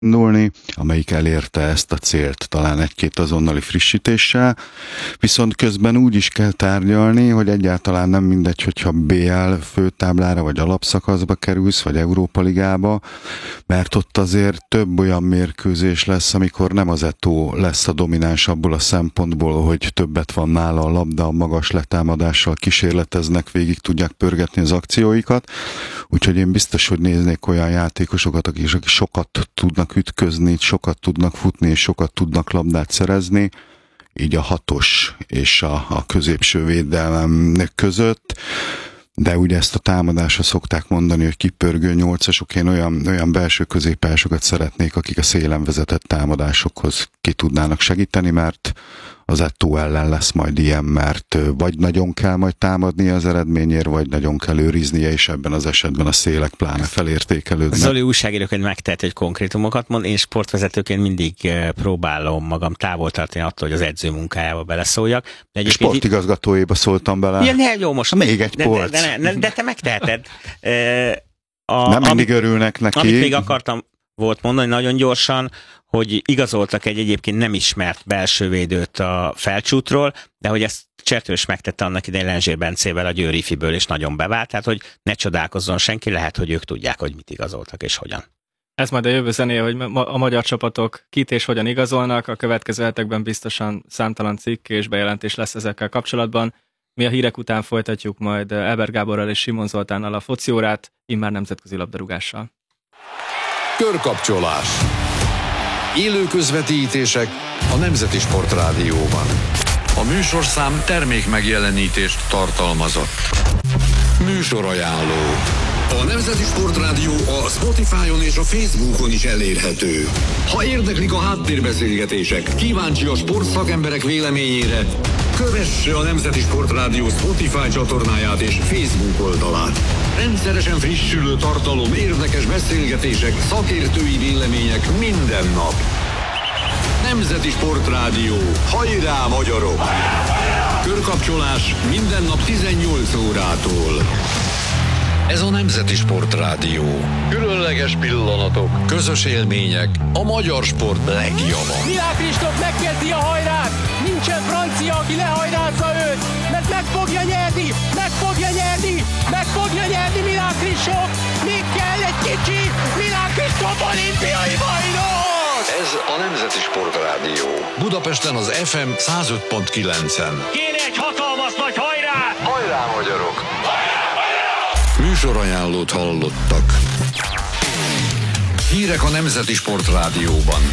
indulni, amelyik elérte ezt a célt talán egy-két azonnali frissítéssel, viszont közben úgy is kell tárgyalni, hogy egyáltalán nem mindegy, hogyha BL főtáblára vagy alapszakaszba kerülsz, vagy Európa Ligába, mert ott azért több olyan mérkőzés lesz, amikor nem az Eto'o lesz a domináns abból a szempontból, hogy többet van nála a labda, a magas letámadással kísérleteznek, végig tudják pörgetni az akcióikat, úgyhogy én biztos, hogy néznék olyan játékosokat, akik sokat tudnak ütközni, sokat tudnak futni, és sokat tudnak labdát szerezni, így a 6-os és a középső védelem között. De ugye ezt a támadásra szokták mondani, hogy kipörgő 8-asok, én olyan belső középpályásokat szeretnék, akik a szélen vezetett támadásokhoz ki tudnának segíteni, mert az Eto'o ellen lesz majd ilyen, mert vagy nagyon kell majd támadni az eredményért, vagy nagyon kell őriznie, és ebben az esetben a szélek pláne felértékelődnek. Zoli újságíróként megtehet, hogy konkrétumokat mond, én sportvezetőként mindig próbálom magam távol tartani attól, hogy az edző munkájába beleszóljak. Sportigazgatóéba szóltam bele. Ja, jó, most még egy polc. De te megteheted. Nem mindig örülnek neki. Amit még akartam volt mondani nagyon gyorsan, hogy igazoltak egy egyébként nem ismert belsővédőt a Felcsútról, de hogy ezt Csertős megtette annak idején Lenzsér Bencével a Győr ifiből, és nagyon bevált, tehát hogy ne csodálkozzon senki, lehet, hogy ők tudják, hogy mit igazoltak és hogyan. Ez majd a jövő zenéje, hogy a magyar csapatok kit és hogyan igazolnak, a következő hetekben biztosan számtalan cikk és bejelentés lesz ezekkel kapcsolatban. Mi a hírek után folytatjuk majd Elber Gáborral és Simon Zoltánnal a foci órát, immár nemzetközi labdarúgással. Körkapcsolás. Élő közvetítések a Nemzeti Sport Rádióban. A műsorszám termék megjelenítést tartalmazott. Műsorajánló. A Nemzeti Sport Rádió a Spotify-on és a Facebookon is elérhető. Ha érdeklik a háttérbeszélgetések, kíváncsi a sportszakemberek véleményére, kövesse a Nemzeti Sport Rádió Spotify csatornáját és Facebook oldalát. Rendszeresen frissülő tartalom, érdekes beszélgetések, szakértői vélemények minden nap. Nemzeti Sport Rádió. Hajrá, magyarok! Körkapcsolás minden nap 18 órától. Ez a Nemzeti Sport Rádió. Különleges pillanatok, közös élmények, a magyar sport legjava. Milák Kristóf megkezdi a hajrát! Nincsen francia, aki lehajrázza őt! Mert meg fogja nyerni! Meg fogja nyerni! Meg fogja nyerni Milák Kristóf! Még kell egy kicsi! Milák Kristóf olimpiai bajnok! Ez a Nemzeti Sport Rádió. Budapesten az FM 105.9-en. Kéne egy hatalmas nagy hajrát! Hajrá, magyarok! Műsorajánlót hallottak. Hírek a Nemzeti Sport Rádióban.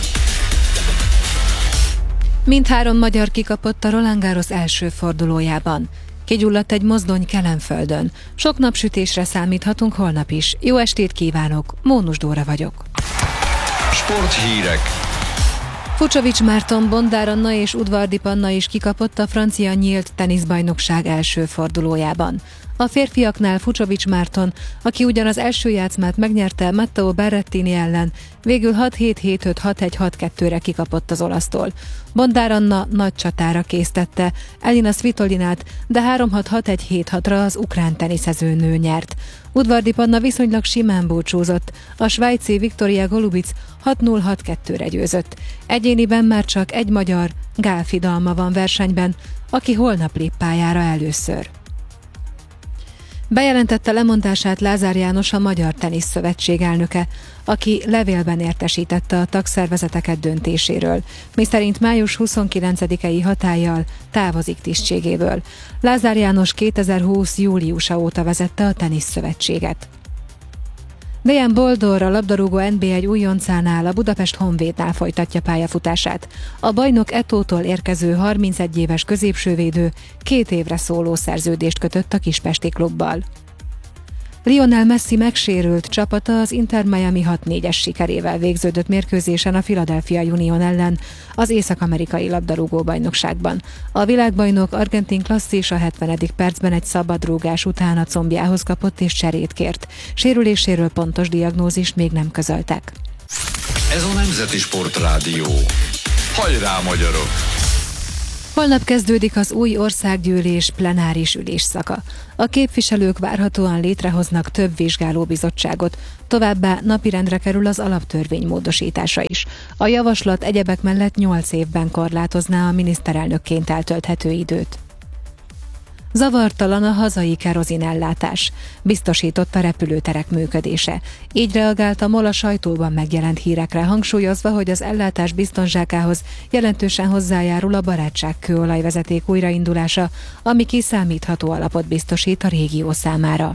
Mindhárom magyar kikapott a Roland Garros első fordulójában. Kigyulladt egy mozdony Kelenföldön. Sok napsütésre számíthatunk holnap is. Jó estét kívánok, Mónus Dóra vagyok. Sporthírek. Fucsovics Márton, Bondár Anna és Udvardi Panna is kikapott a francia nyílt teniszbajnokság első fordulójában. A férfiaknál Fucsovics Márton, aki ugyan az első játszmát megnyerte Matteo Berrettini ellen, végül 6-7-6-5-6-1-6-2-re kikapott az olasztól. Bondár Anna nagy csatára késztette Elina Svitolinát, de 3-6-6-1-7-6-ra az ukrán teniszező nő nyert. Udvardi Panna viszonylag simán búcsúzott, a svájci Viktoria Golubic 6-0-6-2-re győzött. Egyéniben már csak egy magyar, Gál Fidalma van versenyben, aki holnap lép pályára először. Bejelentette lemondását Lázár János, a Magyar Teniszszövetség elnöke, aki levélben értesítette a tagszervezeteket döntéséről, miszerint május 29-i hatállyal távozik tisztségéből. Lázár János 2020. júliusa óta vezette a Teniszszövetséget. Dejan Boldor, a labdarúgó NB1 újoncánál, a Budapest Honvédnál folytatja pályafutását. A bajnok Eto'tól érkező 31 éves középsővédő 2 évre szóló szerződést kötött a kispesti klubbal. Lionel Messi megsérült, csapata az Inter Miami 6-4-es sikerével végződött mérkőzésen a Philadelphia Union ellen az észak-amerikai labdarúgó-bajnokságban. A világbajnok argentin klasszis a 70. percben egy szabadrúgás után a combjához kapott és cserét kért. Sérüléséről pontos diagnózist még nem közöltek. Ez a Nemzeti Sport Rádió. Hajrá, magyarok! Holnap kezdődik az új országgyűlés plenáris ülésszaka. A képviselők várhatóan létrehoznak több vizsgálóbizottságot, továbbá napirendre kerül az alaptörvény módosítása is. A javaslat egyebek mellett 8 évben korlátozná a miniszterelnökként eltölthető időt. Zavartalan a hazai kerozinellátás, biztosított a repülőterek működése. Így reagált a MOL a sajtóban megjelent hírekre, hangsúlyozva, hogy az ellátás biztonságához jelentősen hozzájárul a barátságkőolajvezeték újraindulása, ami kiszámítható alapot biztosít a régió számára.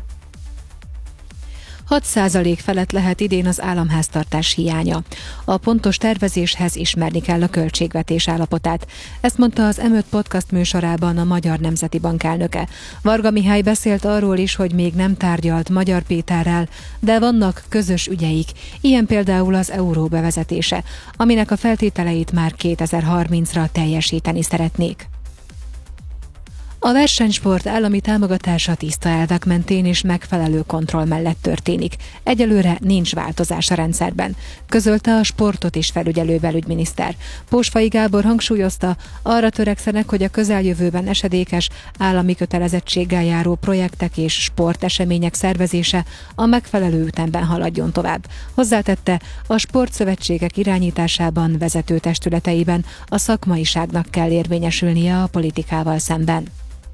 6% felett lehet idén az államháztartás hiánya. A pontos tervezéshez ismerni kell a költségvetés állapotát. Ezt mondta az M5 podcast műsorában a Magyar Nemzeti Bank elnöke. Varga Mihály beszélt arról is, hogy még nem tárgyalt Magyar Péterrel, de vannak közös ügyeik, ilyen például az euró bevezetése, aminek a feltételeit már 2030-ra teljesíteni szeretnék. A versenysport állami támogatása tiszta elvek mentén és megfelelő kontroll mellett történik. Egyelőre nincs változás a rendszerben, közölte a sportot is felügyelő belügyminiszter. Pósfai Gábor hangsúlyozta, arra törekszenek, hogy a közeljövőben esedékes, állami kötelezettséggel járó projektek és sportesemények szervezése a megfelelő ütemben haladjon tovább. Hozzátette, a sportszövetségek irányításában, vezető testületeiben a szakmaiságnak kell érvényesülnie a politikával szemben.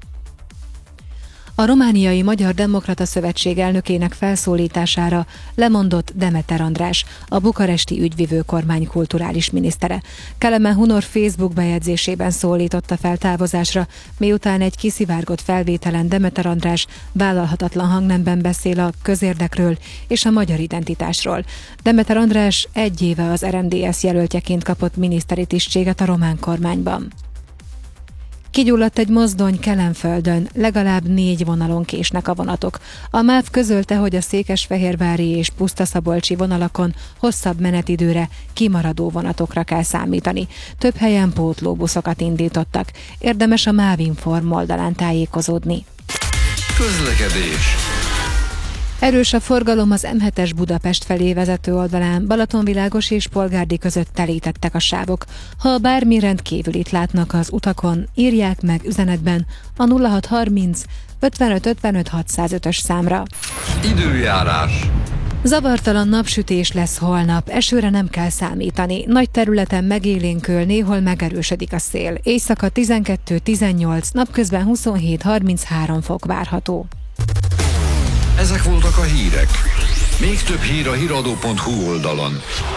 A romániai Magyar Demokrata Szövetség elnökének felszólítására lemondott Demeter András, a bukaresti ügyvivő kormány kulturális minisztere. Kelemen Hunor Facebook bejegyzésében szólította fel távozásra, miután egy kiszivárgott felvételen Demeter András vállalhatatlan hangnemben beszél a közérdekről és a magyar identitásról. Demeter András 1 éve az RMDSZ jelöltjeként kapott miniszteri tisztséget a román kormányban. Kigyulladt egy mozdony Kelenföldön, legalább 4 vonalon késnek a vonatok. A MÁV közölte, hogy a székesfehérvári és pusztaszabolcsi vonalakon hosszabb menetidőre kimaradó vonatokra kell számítani. Több helyen pótlóbuszokat indítottak. Érdemes a MÁV Inform oldalán tájékozódni. Közlekedés. Erős a forgalom az M7-es Budapest felé vezető oldalán, Balatonvilágos és Polgárdi között telítettek a sávok. Ha bármi rendkívülit látnak az utakon, írják meg üzenetben a 0630 55 55 605-ös számra. Időjárás. Zavartalan napsütés lesz holnap, esőre nem kell számítani. Nagy területen megélénkül, néhol megerősödik a szél. Éjszaka 12-18, napközben 27-33 fok várható. Ezek voltak a hírek. Még több hír a hiradó.hu oldalon.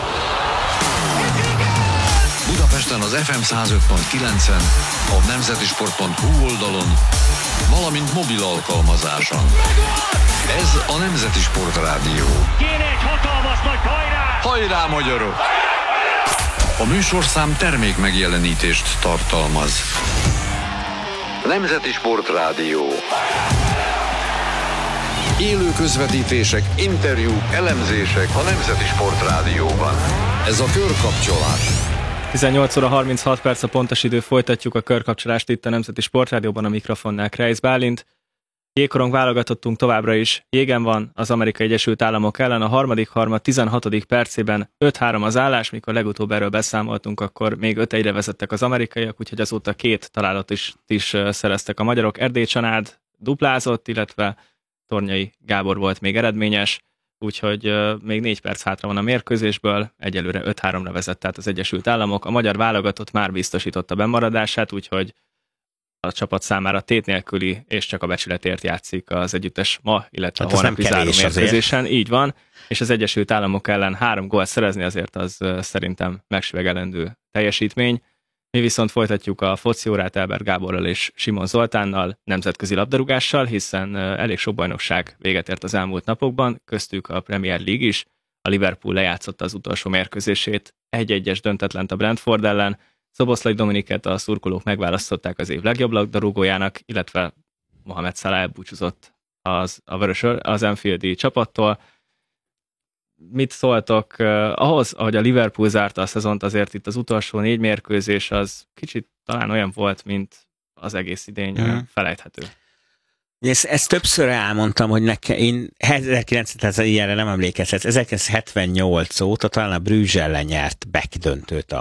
Budapesten az FM 105.9-en, a nemzetisport.hu oldalon, valamint mobil alkalmazáson. Ez a Nemzeti Sport Rádió. Kéne egy hatalmas nagy hajrá! Hajrá, magyarok! A műsorszám termék megjelenítést tartalmaz. Nemzeti Sport Rádió. Élő közvetítések, interjúk, elemzések a Nemzeti Sport Rádióban. Ez a Körkapcsolás. 18 óra 36 perc a pontos idő, folytatjuk a körkapcsolást itt a Nemzeti Sportrádióban, a mikrofonnál Kreisz Bálint. Jégkorong válogatottunk továbbra is, jégen van az Amerikai Egyesült Államok ellen, a harmad 16. percében 5-3 az állás, mikor legutóbb erről beszámoltunk, akkor még 5-1-re vezettek az amerikaiak, úgyhogy azóta 2 találatot is szereztek a magyarok. Erdély Csanád duplázott, illetve Tornyai Gábor volt még eredményes, úgyhogy még 4 perc hátra van a mérkőzésből, egyelőre 5-3-ra vezet tehát az Egyesült Államok. A magyar válogatott már biztosította bemaradását, úgyhogy a csapat számára tét nélküli és csak a becsületért játszik az együttes ma, illetve hát a holnapi záró mérkőzésen. Így van, és az Egyesült Államok ellen 3 gólt szerezni azért az szerintem megsüvegelendő teljesítmény. Mi viszont folytatjuk a foci órát Elber Gáborral és Simon Zoltánnal, nemzetközi labdarúgással, hiszen elég sok bajnokság véget ért az elmúlt napokban, köztük a Premier League is. A Liverpool lejátszotta az utolsó mérkőzését, 1-1-es döntetlent a Brentford ellen, Szoboszlai Dominiket a szurkolók megválasztották az év legjobb labdarúgójának, illetve Mohamed Salah elbúcsúzott az Anfieldi csapattól. Mit szóltok ahhoz, ahogy a Liverpool zárta a szezont, azért itt az utolsó 4 mérkőzés az kicsit talán olyan volt, mint az egész idény felejthető. Ezt többször elmondtam, hogy én 1900 ilyenre nem emlékezhet. 1978 óta talán a Bruges ellen nyert Beck döntőt a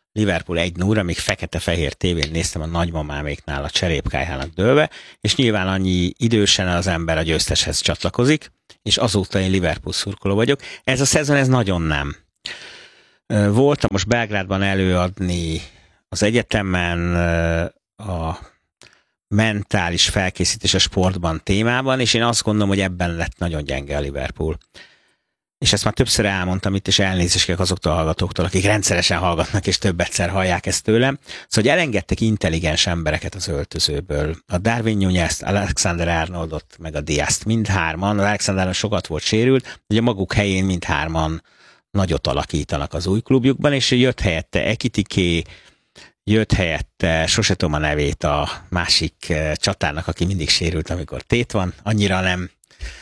Liverpool 1-0-ra, még fekete-fehér tévén néztem a nagymamáméknál a cserépkályhának dőlve, és nyilván annyi idősen az ember a győzteshez csatlakozik, és azóta én Liverpool szurkoló vagyok. Ez a szezon, ez nagyon nem. Voltam most Belgrádban előadni az egyetemen a mentális felkészítés a sportban témában, és én azt gondolom, hogy ebben lett nagyon gyenge a Liverpool. És ezt már többször elmondtam itt, és elnézést kérek azoktól a hallgatóktól, akik rendszeresen hallgatnak, és több egyszer hallják ezt tőlem. Szóval, hogy elengedtek intelligens embereket az öltözőből. A Darwin Núñezt, Alexander Arnoldot, meg a Diazt mindhárman, az Alexander sokat volt sérült, hogy a maguk helyén mindhárman nagyot alakítanak az új klubjukban, és jött helyette Ekitiké, jött helyette, sose tudom a nevét, a másik csatárnak, aki mindig sérült, amikor tét van, annyira nem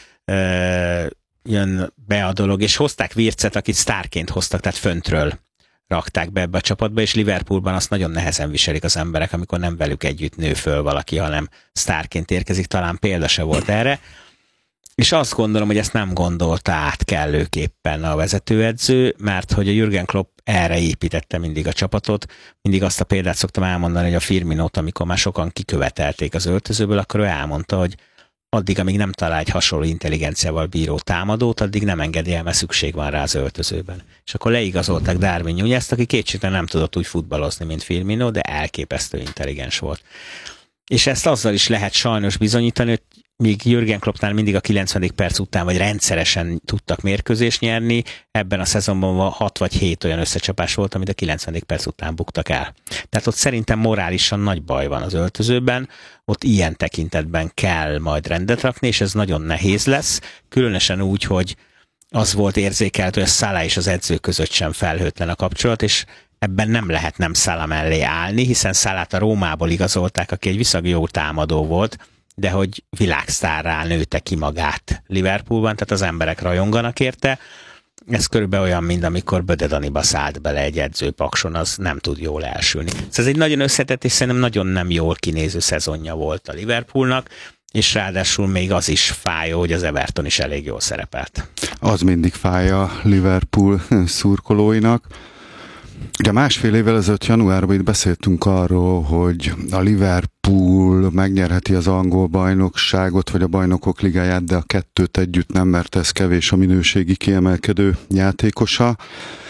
jön be a dolog, és hozták Wirtzet, akit sztárként hoztak, tehát föntről rakták be ebbe a csapatba, és Liverpoolban azt nagyon nehezen viselik az emberek, amikor nem velük együtt nő föl valaki, hanem sztárként érkezik, talán példa se volt erre. És azt gondolom, hogy ezt nem gondolta át kellőképpen a vezetőedző, mert hogy a Jürgen Klopp erre építette mindig a csapatot. Mindig azt a példát szoktam elmondani, hogy a Firminót, amikor már sokan kikövetelték az öltözőből, akkor ő elmondta, hogy addig, amíg nem talál egy hasonló intelligenciával bíró támadót, addig nem engedi el, mert szükség van rá az öltözőben. És akkor leigazolták Darwin Núñezt, aki kétségtelen nem tudott úgy futballozni, mint Firmino, de elképesztő intelligens volt. És ezt azzal is lehet sajnos bizonyítani, hogy míg Jürgen Kloppnál mindig a 90. perc után, vagy rendszeresen tudtak mérkőzést nyerni, ebben a szezonban 6 vagy 7 olyan összecsapás volt, amit a 90. perc után buktak el. Tehát ott szerintem morálisan nagy baj van az öltözőben, ott ilyen tekintetben kell majd rendet rakni, és ez nagyon nehéz lesz, különösen úgy, hogy az volt érzékelhető, hogy a Salah és az edző között sem felhőtlen a kapcsolat, és ebben nem lehet nem Salah mellé állni, hiszen Salahot a Rómából igazolták, aki egy viszonylag jó támadó volt, de hogy világsztárrá nőtte ki magát Liverpoolban, tehát az emberek rajonganak érte. Ez körülbelül olyan, mint amikor Böde Daniba szállt bele egy edzőpakson, az nem tud jól elsülni. Szóval ez egy nagyon összetett, és szerintem nagyon nem jól kinéző szezonja volt a Liverpoolnak, és ráadásul még az is fájó, hogy az Everton is elég jól szerepelt. Az mindig fáj a Liverpool szurkolóinak. Ugye másfél évvel ezelőtt januárban itt beszéltünk arról, hogy a Liverpool megnyerheti az angol bajnokságot, vagy a bajnokok ligáját, de a kettőt együtt nem, mert ez kevés a minőségi kiemelkedő játékosa.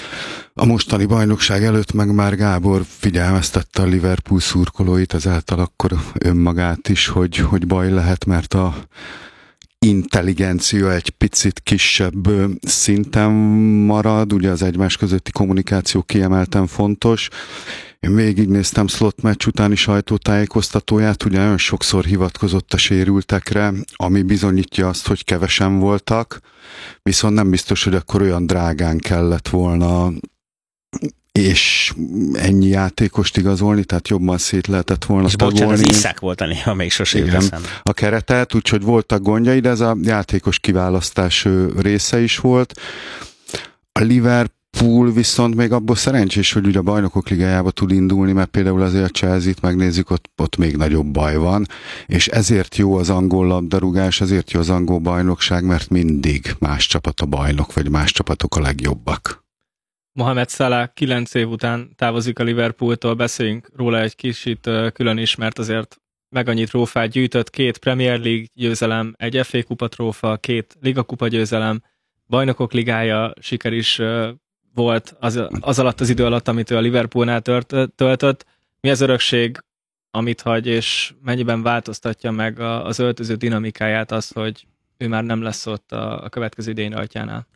A mostani bajnokság előtt meg már Gábor figyelmeztette a Liverpool szurkolóit, ezáltal akkor önmagát is, hogy baj lehet, mert a intelligencia egy picit kisebb szinten marad, ugye az egymás közötti kommunikáció kiemelten fontos. Én végignéztem Slot meccs utáni sajtótájékoztatóját, ugye nagyon sokszor hivatkozott a sérültekre, ami bizonyítja azt, hogy kevesen voltak, viszont nem biztos, hogy akkor olyan drágán kellett volna és ennyi játékost igazolni, tehát jobban szét lehetett volna tagolni. És bocsánat, az Iszák volt a néha, még sose jut eszembe. A keretet, úgyhogy voltak gondjai, de ez a játékos kiválasztás része is volt. A Liverpool viszont még abból szerencsés, hogy ugye a bajnokok ligájába tud indulni, mert például azért a Chelsea-t megnézzük, ott még nagyobb baj van, és ezért jó az angol labdarúgás, ezért jó az angol bajnokság, mert mindig más csapat a bajnok, vagy más csapatok a legjobbak. Mohamed Salah 9 év után távozik a Liverpooltól, beszéljünk róla egy kicsit külön is, mert azért meg annyi trófát gyűjtött, 2 Premier League győzelem, egy FA Kupa trófa, 2 Liga Kupa győzelem, Bajnokok ligája siker is volt az alatt az idő alatt, amit ő a Liverpoolnál töltött. Mi az örökség, amit hagy, és mennyiben változtatja meg az öltöző dinamikáját az, hogy ő már nem lesz ott a következő idény rajtjánál?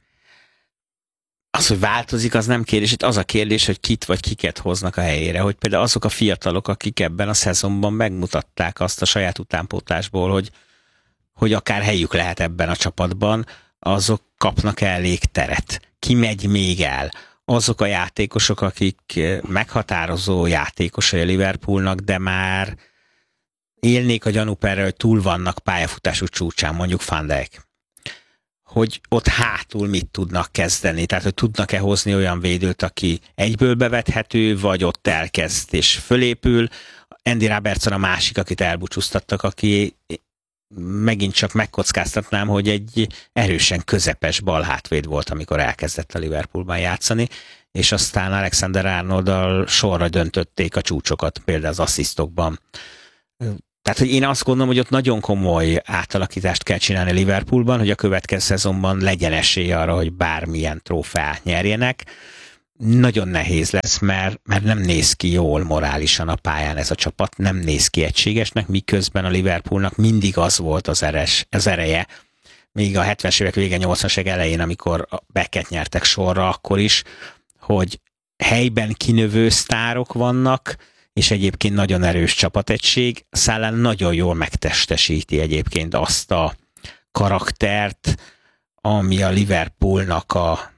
Az, hogy változik, az nem kérdés. Itt az a kérdés, hogy kit vagy kiket hoznak a helyére. Hogy például azok a fiatalok, akik ebben a szezonban megmutatták azt a saját utánpótlásból, hogy akár helyük lehet ebben a csapatban, azok kapnak elég teret. Ki megy még el? Azok a játékosok, akik meghatározó játékosai a Liverpoolnak, de már élnék a gyanúperrel, hogy túl vannak pályafutásuk csúcsán, mondjuk Van Dijk. Hogy ott hátul mit tudnak kezdeni, tehát hogy tudnak-e hozni olyan védőt, aki egyből bevethető, vagy ott elkezd és fölépül. Andy Robertson a másik, akit elbúcsúztattak, aki megint csak megkockáztatnám, hogy egy erősen közepes balhátvéd volt, amikor elkezdett a Liverpoolban játszani, és aztán Alexander Arnolddal sorra döntötték a csúcsokat, például az asszisztokban. Tehát, hogy én azt gondolom, hogy ott nagyon komoly átalakítást kell csinálni Liverpoolban, hogy a következő szezonban legyen esély arra, hogy bármilyen trófeát nyerjenek. Nagyon nehéz lesz, mert nem néz ki jól morálisan a pályán ez a csapat, nem néz ki egységesnek, miközben a Liverpoolnak mindig az volt az ereje, még a 70-es évek vége, 80-as évek elején, amikor a Becket nyertek sorra, akkor is, hogy helyben kinövő sztárok vannak, és egyébként nagyon erős csapategység. Salah nagyon jól megtestesíti egyébként azt a karaktert, ami a Liverpoolnak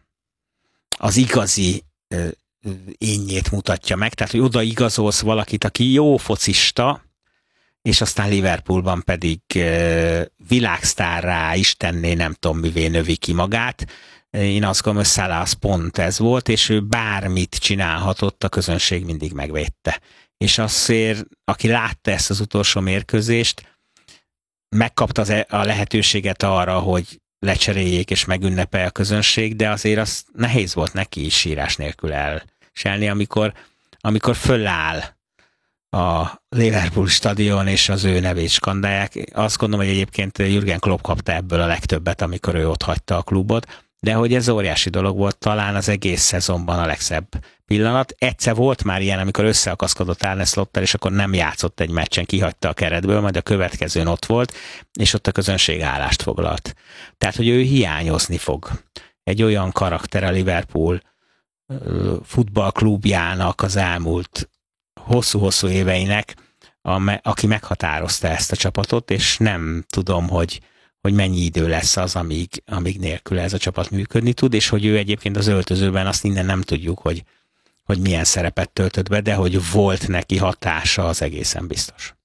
az igazi énjét mutatja meg. Tehát, hogy oda igazolsz valakit, aki jó focista, és aztán Liverpoolban pedig világsztárrá, istenné, nem tudom mivé növi ki magát. Én azt gondolom, hogy Salah az pont ez volt, és ő bármit csinálhatott, a közönség mindig megvédte. És azért, aki látta ezt az utolsó mérkőzést, megkapta a lehetőséget arra, hogy lecseréljék és megünnepelje a közönség, de azért az nehéz volt neki is sírás nélkül elselni, amikor föláll a Liverpool stadion, és az ő nevét skandálják. Azt gondolom, hogy egyébként Jürgen Klopp kapta ebből a legtöbbet, amikor ő ott hagyta a klubot, de hogy ez óriási dolog volt, talán az egész szezonban a legszebb pillanat. Egyszer volt már ilyen, amikor összeakaszkodott Arne Slottal, és akkor nem játszott egy meccsen, kihagyta a keretből, majd a következőn ott volt, és ott a közönség állást foglalt. Tehát, hogy ő hiányozni fog. Egy olyan karakter a Liverpool futballklubjának az elmúlt hosszú-hosszú éveinek, aki meghatározta ezt a csapatot, és nem tudom, hogy mennyi idő lesz az, amíg nélkül ez a csapat működni tud, és hogy ő egyébként az öltözőben, azt innen nem tudjuk, hogy milyen szerepet töltött be, de hogy volt neki hatása, az egészen biztos.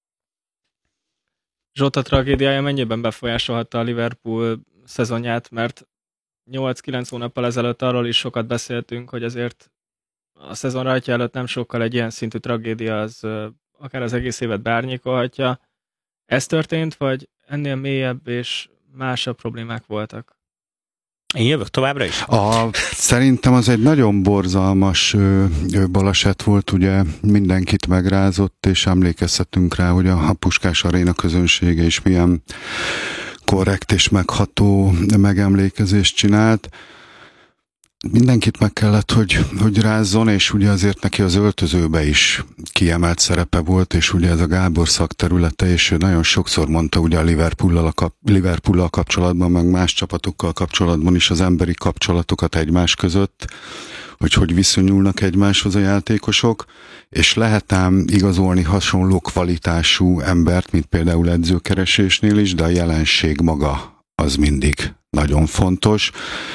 Zsota tragédiája mennyiben befolyásolhatta a Liverpool szezonját, mert 8-9 hónappal ezelőtt arról is sokat beszéltünk, hogy azért a szezon rajtja előtt nem sokkal egy ilyen szintű tragédia az akár az egész évet beárnyékolhatja. Ez történt, vagy ennél mélyebb és másabb problémák voltak? Én jövök továbbra is? Szerintem az egy nagyon borzalmas baleset volt, ugye mindenkit megrázott, és emlékezhetünk rá, hogy a Puskás Aréna közönsége is milyen korrekt és megható megemlékezést csinált. Mindenkit meg kellett, hogy rázzon, és ugye azért neki az öltözőbe is kiemelt szerepe volt, és ugye ez a Gábor szakterülete, és ő nagyon sokszor mondta ugye a Liverpoollal kapcsolatban, meg más csapatokkal kapcsolatban is az emberi kapcsolatokat egymás között, hogy viszonyulnak egymáshoz a játékosok, és lehet ám igazolni hasonló kvalitású embert, mint például edzőkeresésnél is, de a jelenség maga az mindig nagyon fontos.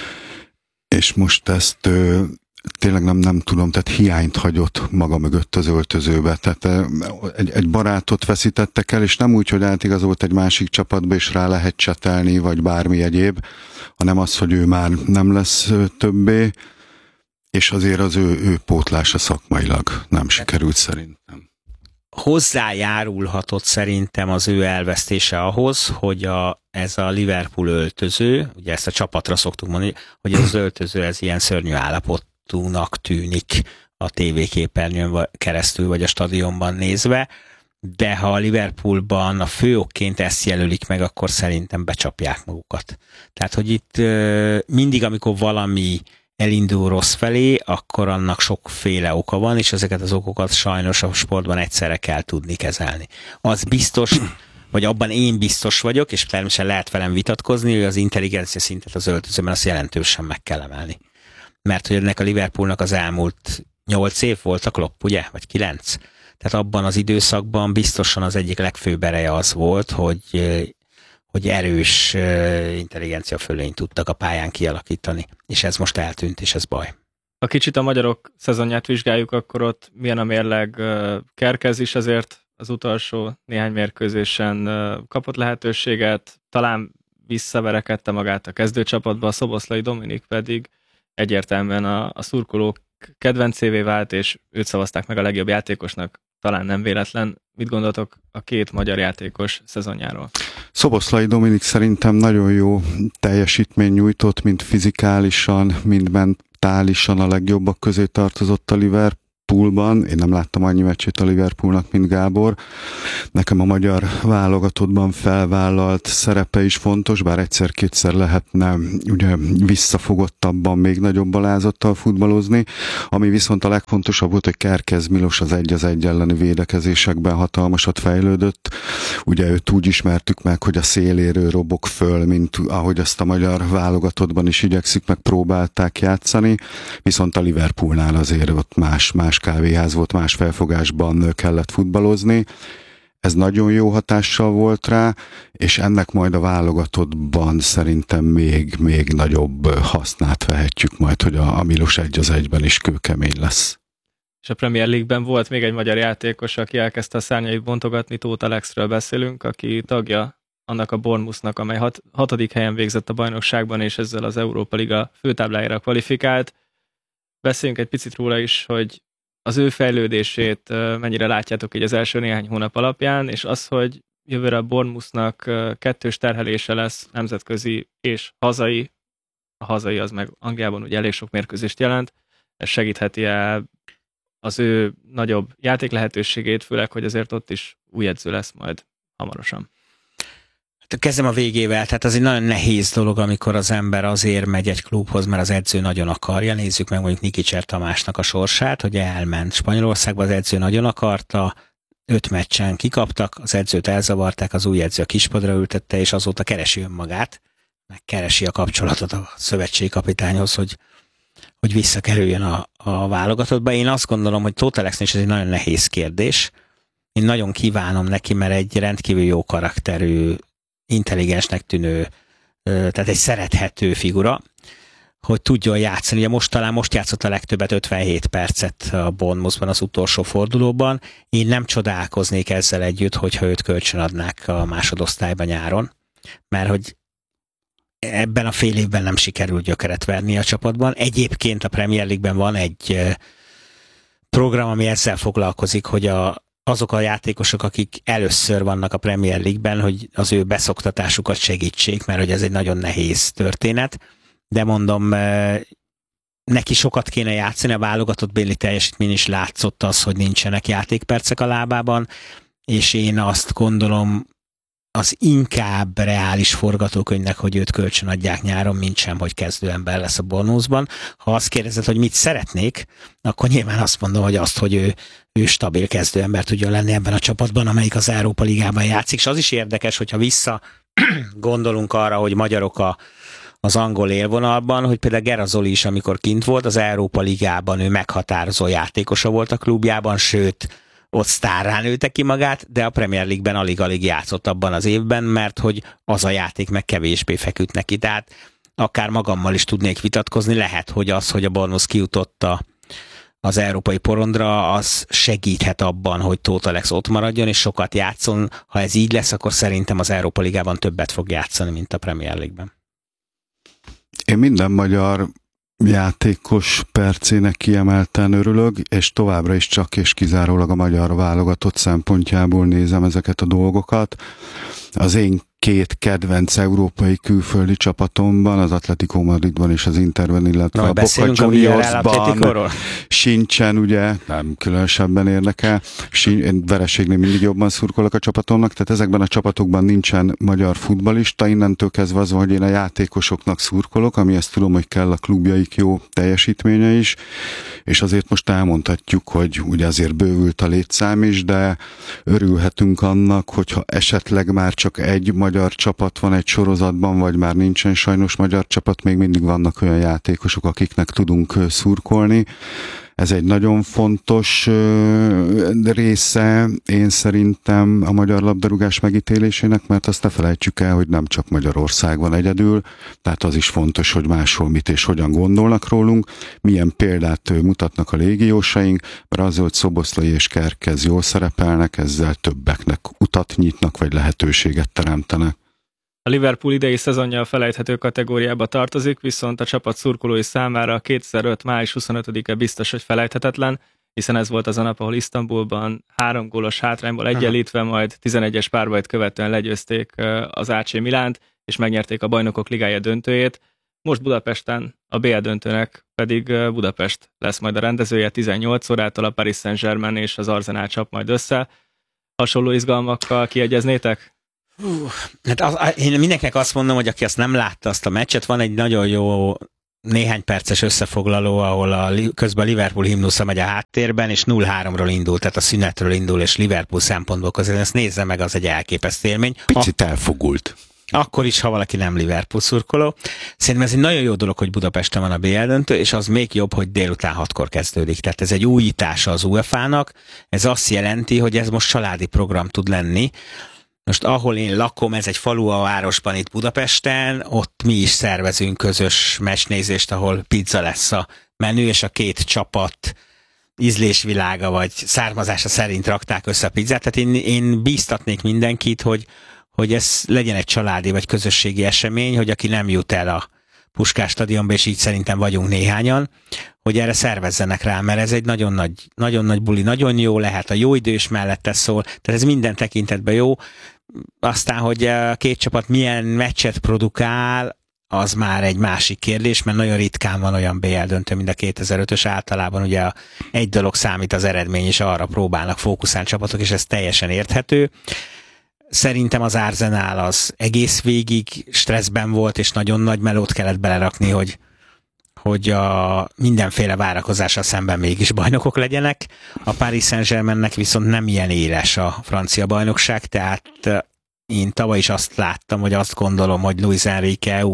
És most ezt tényleg nem tudom, tehát hiányt hagyott maga mögött az öltözőbe. Tehát egy barátot veszítettek el, és nem úgy, hogy átigazolt egy másik csapatba, és rá lehet csetelni, vagy bármi egyéb, hanem az, hogy ő már nem lesz többé, és azért az ő pótlása szakmailag nem sikerült szerintem. Hozzájárulhatott szerintem az ő elvesztése ahhoz, hogy ez a Liverpool öltöző, ugye ezt a csapatra szoktuk mondani, hogy az öltöző ez ilyen szörnyű állapotúnak tűnik a tévéképernyőn keresztül, vagy a stadionban nézve, de ha a Liverpoolban a főokként ezt jelölik meg, akkor szerintem becsapják magukat. Tehát, hogy itt mindig, amikor valami elindul rossz felé, akkor annak sokféle oka van, és ezeket az okokat sajnos a sportban egyszerre kell tudni kezelni. Az biztos, vagy abban én biztos vagyok, és természetesen lehet velem vitatkozni, hogy az intelligencia szintet az öltözőben azt jelentősen meg kell emelni. Mert hogy ennek a Liverpoolnak az elmúlt 8 év volt a Klopp, ugye? Vagy 9? Tehát abban az időszakban biztosan az egyik legfőbb ereje az volt, hogy erős intelligencia fölényt tudtak a pályán kialakítani. És ez most eltűnt, és ez baj. Ha kicsit a magyarok szezonját vizsgáljuk, akkor ott milyen a mérleg? Kerkez is azért az utolsó néhány mérkőzésen kapott lehetőséget, talán visszaverekedte magát a kezdőcsapatba, a Szoboszlai Dominik pedig egyértelműen a szurkolók kedvencévé vált, és őt szavazták meg a legjobb játékosnak. Talán nem véletlen. Mit gondoltok a két magyar játékos szezonjáról? Szoboszlai Dominik szerintem nagyon jó teljesítmény nyújtott, mind fizikálisan, mind brutálisan a legjobbak közé tartozott a Liverpoolban. Én nem láttam annyi meccsét a Liverpoolnak, mint Gábor. Nekem a magyar válogatottban felvállalt szerepe is fontos, bár egyszer-kétszer lehetne ugye visszafogottabban, még nagyobb alázattal futballozni. Ami viszont a legfontosabb volt, hogy Kerkez Milos az 1-1 elleni védekezésekben hatalmasat fejlődött. Ugye őt úgy ismertük meg, hogy a széléről robog föl, mint ahogy azt a magyar válogatottban is igyekszik, meg próbálták játszani. Viszont a Liverpoolnál azért ott más kávéház volt, más felfogásban kellett futballozni. Ez nagyon jó hatással volt rá, és ennek majd a válogatottban szerintem még nagyobb hasznát vehetjük majd, hogy a Milos 1-1-ben is kőkemény lesz. És a Premier League-ben volt még egy magyar játékos, aki elkezdte a szárnyait bontogatni, Tóth Alexről beszélünk, aki tagja annak a Bournemouthnak, amely 6. helyen végzett a bajnokságban, és ezzel az Európa Liga főtáblájára kvalifikált. Beszéljünk egy picit róla is, hogy az ő fejlődését mennyire látjátok így az első néhány hónap alapján, és az, hogy jövőre a Bournemouthnak kettős terhelése lesz, nemzetközi és hazai. A hazai az meg Angliában ugye elég sok mérkőzést jelent. Ez segítheti-e az ő nagyobb játék lehetőségét, főleg, hogy azért ott is új edző lesz majd hamarosan. Kezdem a végével, tehát az egy nagyon nehéz dolog, amikor az ember azért megy egy klubhoz, mert az edző nagyon akarja. Nézzük meg mondjuk Nikicser Tamásnak a sorsát, hogy elment Spanyolországba, az edző nagyon akarta, 5 meccsen kikaptak, az edzőt elzavarták, az új edző a kispadra ültette, és azóta keresi önmagát, meg keresi a kapcsolatot a szövetségkapitányhoz, hogy visszakerüljön a válogatottba. Én azt gondolom, hogy Tóth Alexnél is ez egy nagyon nehéz kérdés. Én nagyon kívánom neki, mert egy rendkívül jó karakterű, intelligensnek tűnő, tehát egy szerethető figura, hogy tudjon játszani. Ugye most játszott a legtöbbet, 57 percet a Bournemouthban az utolsó fordulóban. Én nem csodálkoznék ezzel együtt, hogyha őt kölcsönadnák a másodosztályban nyáron, mert hogy ebben a fél évben nem sikerült gyökeret verni a csapatban. Egyébként a Premier League-ben van egy program, ami ezzel foglalkozik, hogy azok a játékosok, akik először vannak a Premier League-ben, hogy az ő beszoktatásukat segítsék, mert hogy ez egy nagyon nehéz történet, de mondom, neki sokat kéne játszani, a válogatott béli teljesítmény is látszott az, hogy nincsenek játékpercek a lábában, és én azt gondolom, az inkább reális forgatókönyvnek, hogy őt kölcsönadják nyáron, mint sem, hogy kezdőember lesz a Bournemouthban. Ha azt kérdezed, hogy mit szeretnék, akkor nyilván azt mondom, hogy azt, hogy ő stabil kezdőember tudjon lenni ebben a csapatban, amelyik az Európa Ligában játszik. És az is érdekes, hogyha vissza gondolunk arra, hogy magyarok az angol élvonalban, hogy például Gerazoli is, amikor kint volt, az Európa Ligában ő meghatározó játékosa volt a klubjában, sőt, ott sztárrá nőtte ki magát, de a Premier League-ben alig-alig játszott abban az évben, mert hogy az a játék meg kevésbé feküdt neki. Tehát akár magammal is tudnék vitatkozni, lehet, hogy az, hogy a Bournemouth kijutott az európai porondra, az segíthet abban, hogy Tóth Alex ott maradjon, és sokat játszon. Ha ez így lesz, akkor szerintem az Európa Ligában többet fog játszani, mint a Premier League-ben. Én minden magyar játékos percének kiemelten örülök, és továbbra is csak és kizárólag a magyar válogatott szempontjából nézem ezeket a dolgokat. Az én 2 kedvenc európai külföldi csapatomban, az Atletico Madridban és az Interben, illetve a Boca Juniorsban sincsen, ugye, nem különösebben érdekel, én vereségnél mindig jobban szurkolok a csapatomnak, tehát ezekben a csapatokban nincsen magyar futballista, innentől kezdve az van, hogy én a játékosoknak szurkolok, amihez tudom, hogy kell a klubjaik jó teljesítménye is, és azért most elmondhatjuk, hogy ugye azért bővült a létszám is, de örülhetünk annak, hogyha esetleg már csak egy magyar csapat van egy sorozatban, vagy már nincsen sajnos magyar csapat, még mindig vannak olyan játékosok, akiknek tudunk szurkolni. Ez egy nagyon fontos része, én szerintem a magyar labdarúgás megítélésének, mert azt ne felejtsük el, hogy nem csak Magyarország van egyedül, tehát az is fontos, hogy máshol mit és hogyan gondolnak rólunk, milyen példát mutatnak a légiósaink, mert az, hogy Szoboszlai és Kerkez jól szerepelnek, ezzel többeknek utat nyitnak, vagy lehetőséget teremtenek. A Liverpool idei szezonja a felejthető kategóriába tartozik, viszont a csapat szurkolói számára 2005. május 25-e biztos, hogy felejthetetlen, hiszen ez volt az a nap, ahol Isztambulban 3 gólos hátrányból egyenlítve, majd 11-es párbajt követően legyőzték az AC Milánt, és megnyerték a Bajnokok Ligája döntőjét. Most Budapesten, a BL döntőnek pedig Budapest lesz majd a rendezője, 18 órától a Paris Saint-Germain és az Arsenal csap majd össze. Hasonló izgalmakkal kiegyeznétek? Hát én mindenkinek azt mondom, hogy aki azt nem látta azt a meccset, van egy nagyon jó néhány perces összefoglaló, ahol közben a Liverpool himnusza megy a háttérben, és 0-3-ról indul, tehát a szünetről indul, és Liverpool szempontból közben ezt nézze meg, az egy elképesztő élmény. Picit elfogult. Akkor is, ha valaki nem Liverpool szurkoló. Szerintem ez egy nagyon jó dolog, hogy Budapesten van a BL döntő, és az még jobb, hogy délután 6-kor kezdődik. Tehát ez egy újítása az UEFA-nak. Ez azt jelenti, hogy ez most családi program tud lenni. Most ahol én lakom, ez egy falu a városban itt Budapesten, ott mi is szervezünk közös meccsnézést, ahol pizza lesz a menü, és a két csapat ízlésvilága vagy származása szerint rakták össze a pizzát. Tehát én bíztatnék mindenkit, hogy ez legyen egy családi vagy közösségi esemény, hogy aki nem jut el a Puskás stadionba, és így szerintem vagyunk néhányan, hogy erre szervezzenek rá, mert ez egy nagyon nagy buli, nagyon jó lehet, a jó idős mellette szól, tehát ez minden tekintetben jó. Aztán, hogy a két csapat milyen meccset produkál, az már egy másik kérdés, mert nagyon ritkán van olyan BL döntő, mint a 2005-ös, általában ugye egy dolog számít, az eredmény, és arra próbálnak fókuszálni csapatok, és ez teljesen érthető. Szerintem az Arsenal az egész végig stresszben volt, és nagyon nagy melót kellett belerakni, hogy a mindenféle várakozással szemben mégis bajnokok legyenek. A Paris Saint-Germainnek viszont nem ilyen éles a francia bajnokság, tehát én tavaly is azt láttam, hogy azt gondolom, hogy Luis Enrique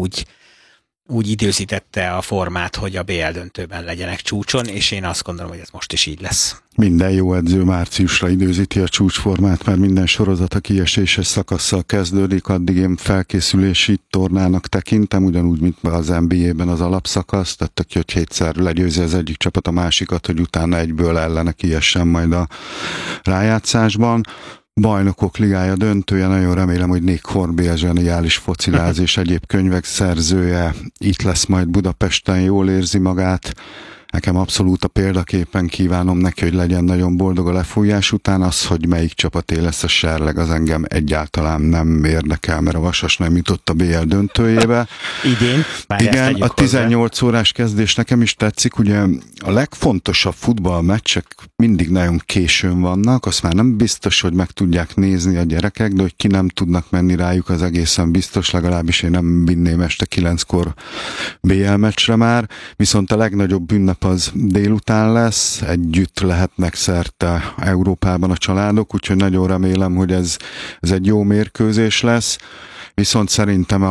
úgy időzítette a formát, hogy a BL döntőben legyenek csúcson, és én azt gondolom, hogy ez most is így lesz. Minden jó edző márciusra időzíti a csúcsformát, mert minden sorozat a kieséses szakasszal kezdődik, addig én felkészülési tornának tekintem, ugyanúgy, mint az NBA-ben az alapszakasz, tehát hogy hétszer legyőzi az egyik csapat a másikat, hogy utána egyből ellene kiessen majd a rájátszásban. Bajnokok ligája döntője, nagyon remélem, hogy Nick Hornby, a zseniális fociláz és egyéb könyvek szerzője itt lesz majd Budapesten, jól érzi magát. Nekem abszolút a példaképpen kívánom neki, hogy legyen nagyon boldog a lefújás után. Az, hogy melyik csapaté lesz a serleg, az engem egyáltalán nem érdekel, mert a Vasas nem jutott a BL döntőjébe. Idén? Igen, a 18 órás kezdés nekem is tetszik. Ugye a legfontosabb futballmeccsek mindig nagyon későn vannak, azt már nem biztos, hogy meg tudják nézni a gyerekek, de hogy ki nem tudnak menni rájuk, az egészen biztos, legalábbis én nem vinném este 9-kor BL meccsre már, viszont a legnagyobb ünnep az délután lesz, együtt lehetnek szerte Európában a családok, úgyhogy nagyon remélem, hogy ez egy jó mérkőzés lesz, viszont szerintem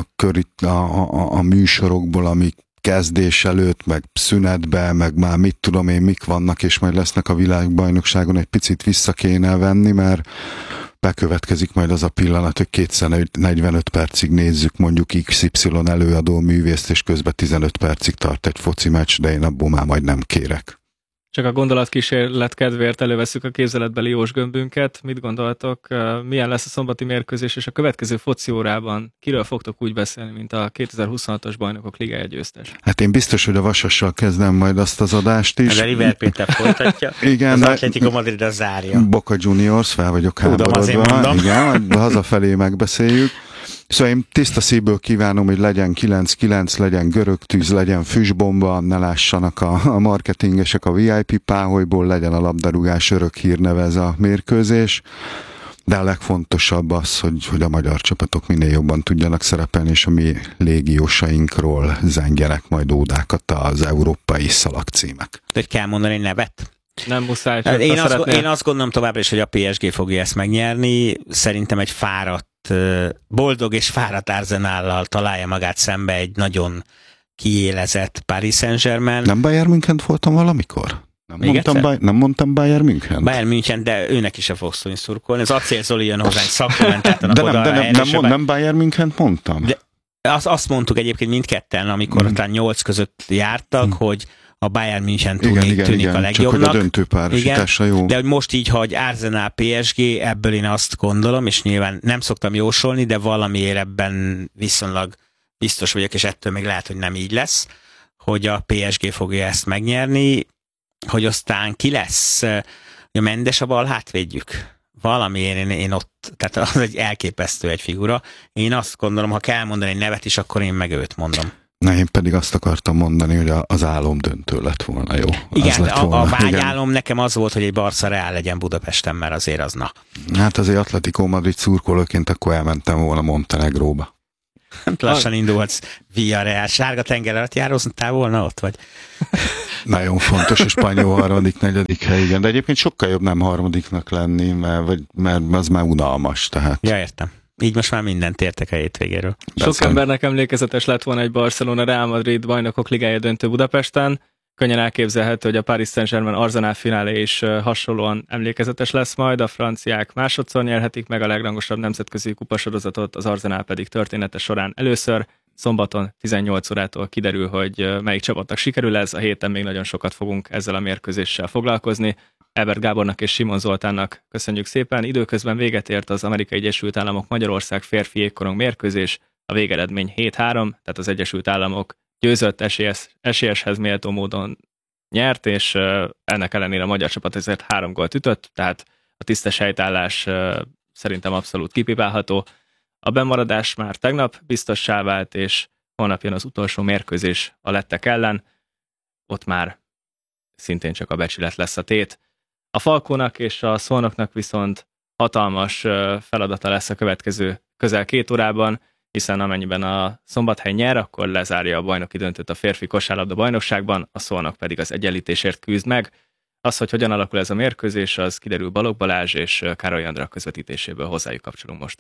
a műsorokból, amik kezdés előtt, meg szünetben, meg már mit tudom én, mik vannak, és majd lesznek a világbajnokságon, egy picit vissza kéne venni, mert bekövetkezik majd az a pillanat, hogy 245 percig nézzük mondjuk XY előadó művészt, és közben 15 percig tart egy foci meccs, de én abból már majd nem kérek. Csak a gondolatkísérlet kedvéért előveszük a képzeletbeli jósgömbünket. Mit gondoltok, milyen lesz a szombati mérkőzés, és a következő foci órában kiről fogtok úgy beszélni, mint a 2026-os Bajnokok Ligája győztes? Hát én biztos, hogy a Vasassal kezdem majd azt az adást is. De River Péter folytatja. Igen, az Atletico Madrid az zárja. Boca Juniors, fel vagyok háborodva. Igen, hazafelé megbeszéljük. Szóval én tiszta szívből kívánom, hogy legyen 9-9, legyen görög tűz, legyen füstbomba, ne lássanak a marketingesek a VIP páholyból, legyen a labdarúgás örök hírneve ez a mérkőzés. De a legfontosabb az, hogy a magyar csapatok minél jobban tudjanak szerepelni, és a mi légiósainkról zengjenek majd ódákat az európai szalagcímek. Hogy kell mondani egy nevet? Nem muszáj. Én azt gondolom továbbra is, hogy a PSG fogja ezt megnyerni. Szerintem egy boldog és fáradt Arsenállal találja magát szembe egy nagyon kiélezett Paris Saint-Germain. Nem Bayern München voltam valamikor? Nem mondtam Bayern München. Bayern München, de őnek is a fogsz tudni szurkolni. Az Acél Zoli jön hozzánk szakkommentáltan. Nem Bayern München mondtam. De azt mondtuk egyébként mindketten, amikor talán 8 között jártak, hogy a Bayern München tűnik a legjobbnak. Csak hogy a döntőpárosítása jó. De hogy most így, hogy Arsenal PSG, ebből én azt gondolom, és nyilván nem szoktam jósolni, de valamiért ebben viszonylag biztos vagyok, és ettől még lehet, hogy nem így lesz, hogy a PSG fogja ezt megnyerni, hogy aztán ki lesz, a Mendes a bal hátvédjük. Valamiért én ott, tehát az egy elképesztő egy figura. Én azt gondolom, ha kell mondani egy nevet is, akkor én meg őt mondom. Na, én pedig azt akartam mondani, hogy az álom döntő lett volna jó. Igen, volna. a vágyálom nekem az volt, hogy egy Barca Real legyen Budapesten, mert azért az na. Hát azért Atletico Madrid szurkolóként akkor elmentem volna Montenegróba. Lassan indulhatsz Villarreal. Sárga tenger alatt járóztál volna ott, vagy? Nagyon fontos a spanyol harmadik, negyedik hely, igen. De egyébként sokkal jobb nem harmadiknak lenni, mert az már unalmas. Tehát. Ja, értem. Így most már mindent értek a hétvégéről. Sok embernek emlékezetes lett volna egy Barcelona Real Madrid bajnokok ligája döntő Budapesten. Könnyen elképzelhető, hogy a Paris Saint-Germain Arsenal finálé is hasonlóan emlékezetes lesz majd. A franciák másodszor nyerhetik meg a legrangosabb nemzetközi kupasorozatot, az Arsenal pedig története során először. Szombaton 18 órától kiderül, hogy melyik csapatnak sikerül ez. A héten még nagyon sokat fogunk ezzel a mérkőzéssel foglalkozni. Elbert Gábornak és Simon Zoltánnak köszönjük szépen. Időközben véget ért az Amerikai Egyesült Államok Magyarország férfi jégkorong mérkőzés. A végeredmény 7-3, tehát az Egyesült Államok győzött, esélyeshez méltó módon nyert, és ennek ellenére a magyar csapat ezért 3 gólt ütött, tehát a tisztes helytállás szerintem abszolút kipipálható. A bennmaradás már tegnap biztossá vált, és holnap jön az utolsó mérkőzés a lettek ellen. Ott már szintén csak a becsület lesz a tét. A Falkónak és a Szolnoknak viszont hatalmas feladata lesz a következő közel 2 órában, hiszen amennyiben a Szombathely nyer, akkor lezárja a bajnoki döntőt a férfi kosárlabda bajnokságban, a Szolnok pedig az egyenlítésért küzd meg. Az, hogy hogyan alakul ez a mérkőzés, az kiderül Balogh Balázs és Károly Andrea közvetítéséből. Hozzájuk kapcsolunk most.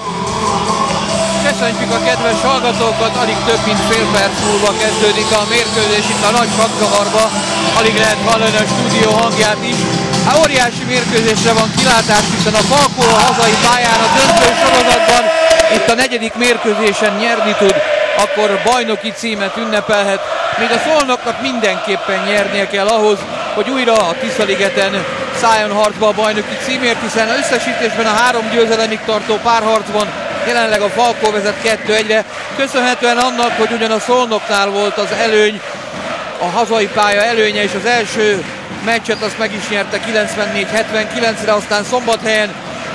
Köszöntjük a kedves hallgatókat, alig több mint fél perc múlva kezdődik a mérkőzés itt a nagy fakzavarba, alig lehet hallani a stúdió hangját is. Hát óriási mérkőzésre van kilátás, hiszen a Falkó a hazai pályán a döntő sorozatban itt a 4. mérkőzésen nyerni tud, akkor bajnoki címet ünnepelhet, míg a Szolnoknak mindenképpen nyernie kell ahhoz, hogy újra a Tiszaligeten szálljon harcba a bajnoki címért, hiszen összesítésben a 3 győzelemig tartó párharcban jelenleg a Falkó vezet 2-1-re, köszönhetően annak, hogy ugyan a Szolnoknál volt az előny, a hazai pálya előnye, és az első meccset azt meg is nyerte 94-79-re, aztán Szombathelyen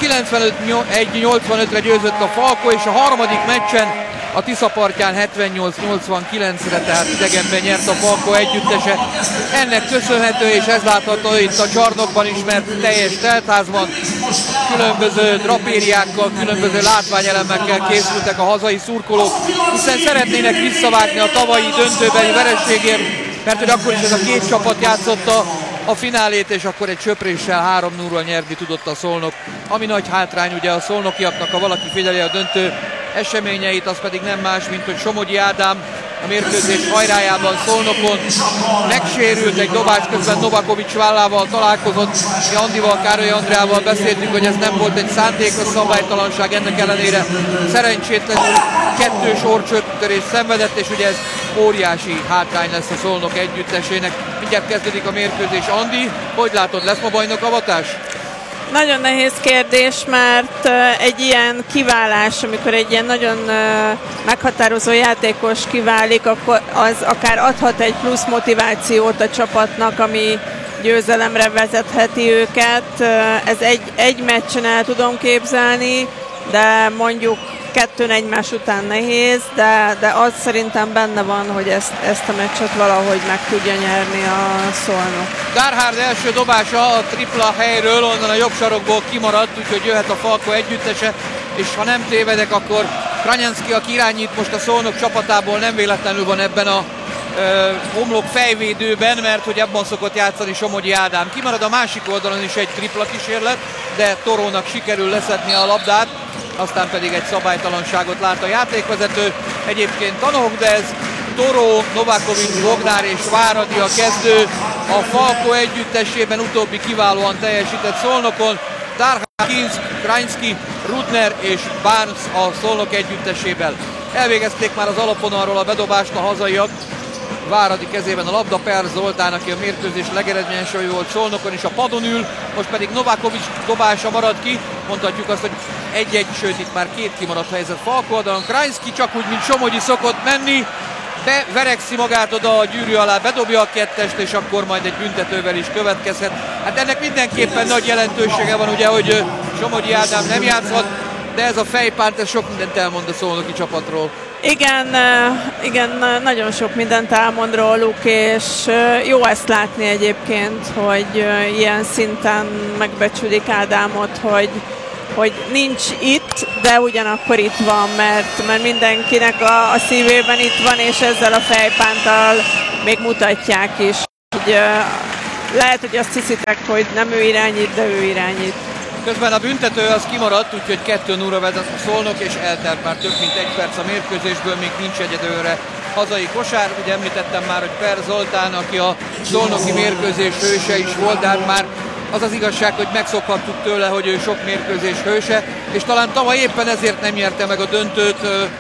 95-85-re győzött a Falkó, és a harmadik meccsen a Tisza partján 78-89-re, tehát idegenben nyert a Falkó együttese. Ennek köszönhető, és ez látható itt a csarnokban is, mert teljes teltházban különböző drapériákkal, különböző látványelemekkel készültek a hazai szurkolók, hiszen szeretnének visszavágni a tavalyi döntőbeli vereségért, mert hogy akkor is ez a 2 csapat játszotta a finálét, és akkor egy söpréssel 3-0-ral nyerni tudott a Szolnok. Ami nagy hátrány ugye a szolnokiaknak, ha valaki figyeli a döntő eseményeit, az pedig nem más, mint hogy Somogyi Ádám a mérkőzés hajrájában Szolnokon megsérült, egy dobás közben Novakovics vállával találkozott. Mi Andival, Károly Andreával beszéltünk, hogy ez nem volt egy szándékos szabálytalanság, ennek ellenére szerencsétlenül 2 orrcsöptörést szenvedett, és ugye ez óriási hátrány lesz a Szolnok együttesének. Mindjárt kezdődik a mérkőzés. Andi, hogy látod, lesz ma bajnokavatás? Nagyon nehéz kérdés, mert egy ilyen kiválás, amikor egy ilyen nagyon meghatározó játékos kiválik, akkor az akár adhat egy plusz motivációt a csapatnak, ami győzelemre vezetheti őket. Ez egy meccsen el tudom képzelni, de mondjuk 2 egymás után nehéz, de az szerintem benne van, hogy ezt a meccset valahogy meg tudja nyerni a Szolnok. Darhard első dobása a tripla helyről, onnan a jobb sarokból kimaradt, úgyhogy jöhet a Falkó együttese, és ha nem tévedek, akkor Kranyanszki, aki irányít most a Szolnok csapatából, nem véletlenül van ebben a homlok fejvédőben, mert hogy abban szokott játszani Somogyi Ádám. Kimarad a másik oldalon is egy tripla kísérlet, de Torónak sikerül leszedni a labdát, aztán pedig egy szabálytalanságot lát a játékvezető. Egyébként Tanohdez, Toró, Novakovics, Bognár és Váradi a kezdő. A Falkó együttesében utóbbi kiválóan teljesített Szolnokon. Darhard, Krajnszki, Rudner és Barnes a Szolnok együttesében. Elvégezték már az alapvonalról a bedobást a hazaiak. Váradi kezében a labda, Per Zoltán, aki a mérkőzés legeredményesebb volt Szolnokon, és a padon ül, most pedig Novakovics dobása marad ki, mondhatjuk azt, hogy 1-1, sőt itt már 2 kimaradt helyzet Falkó oldalon. Krajnszki csak úgy, mint Somogyi szokott menni, beverekszi magát oda a gyűrű alá, bedobja a 2-est, és akkor majd egy büntetővel is következhet. Hát ennek mindenképpen nagy jelentősége van, ugye, hogy Somogyi Ádám nem játszhat, de ez a fejpánt, ez sok mindent elmond a szolnoki csapatról. Igen, nagyon sok mindent elmond róluk, és jó ezt látni egyébként, hogy ilyen szinten megbecsülik Ádámot, hogy nincs itt, de ugyanakkor itt van, mert mindenkinek a szívében itt van, és ezzel a fejpánttal még mutatják is. Hogy, lehet, hogy azt hiszitek, hogy nem ő irányít, de ő irányít. Közben a büntető az kimaradt, úgyhogy 2-0-ra vezet a Szolnok, és eltelt már több mint 1 perc a mérkőzésből, még nincs egyedülre hazai kosár. Ugye említettem már, hogy Per Zoltán, aki a szolnoki mérkőzés hőse is volt, de hát már az az igazság, hogy megszokhattuk tőle, hogy ő sok mérkőzés hőse, és talán tavaly éppen ezért nem nyerte meg a döntőt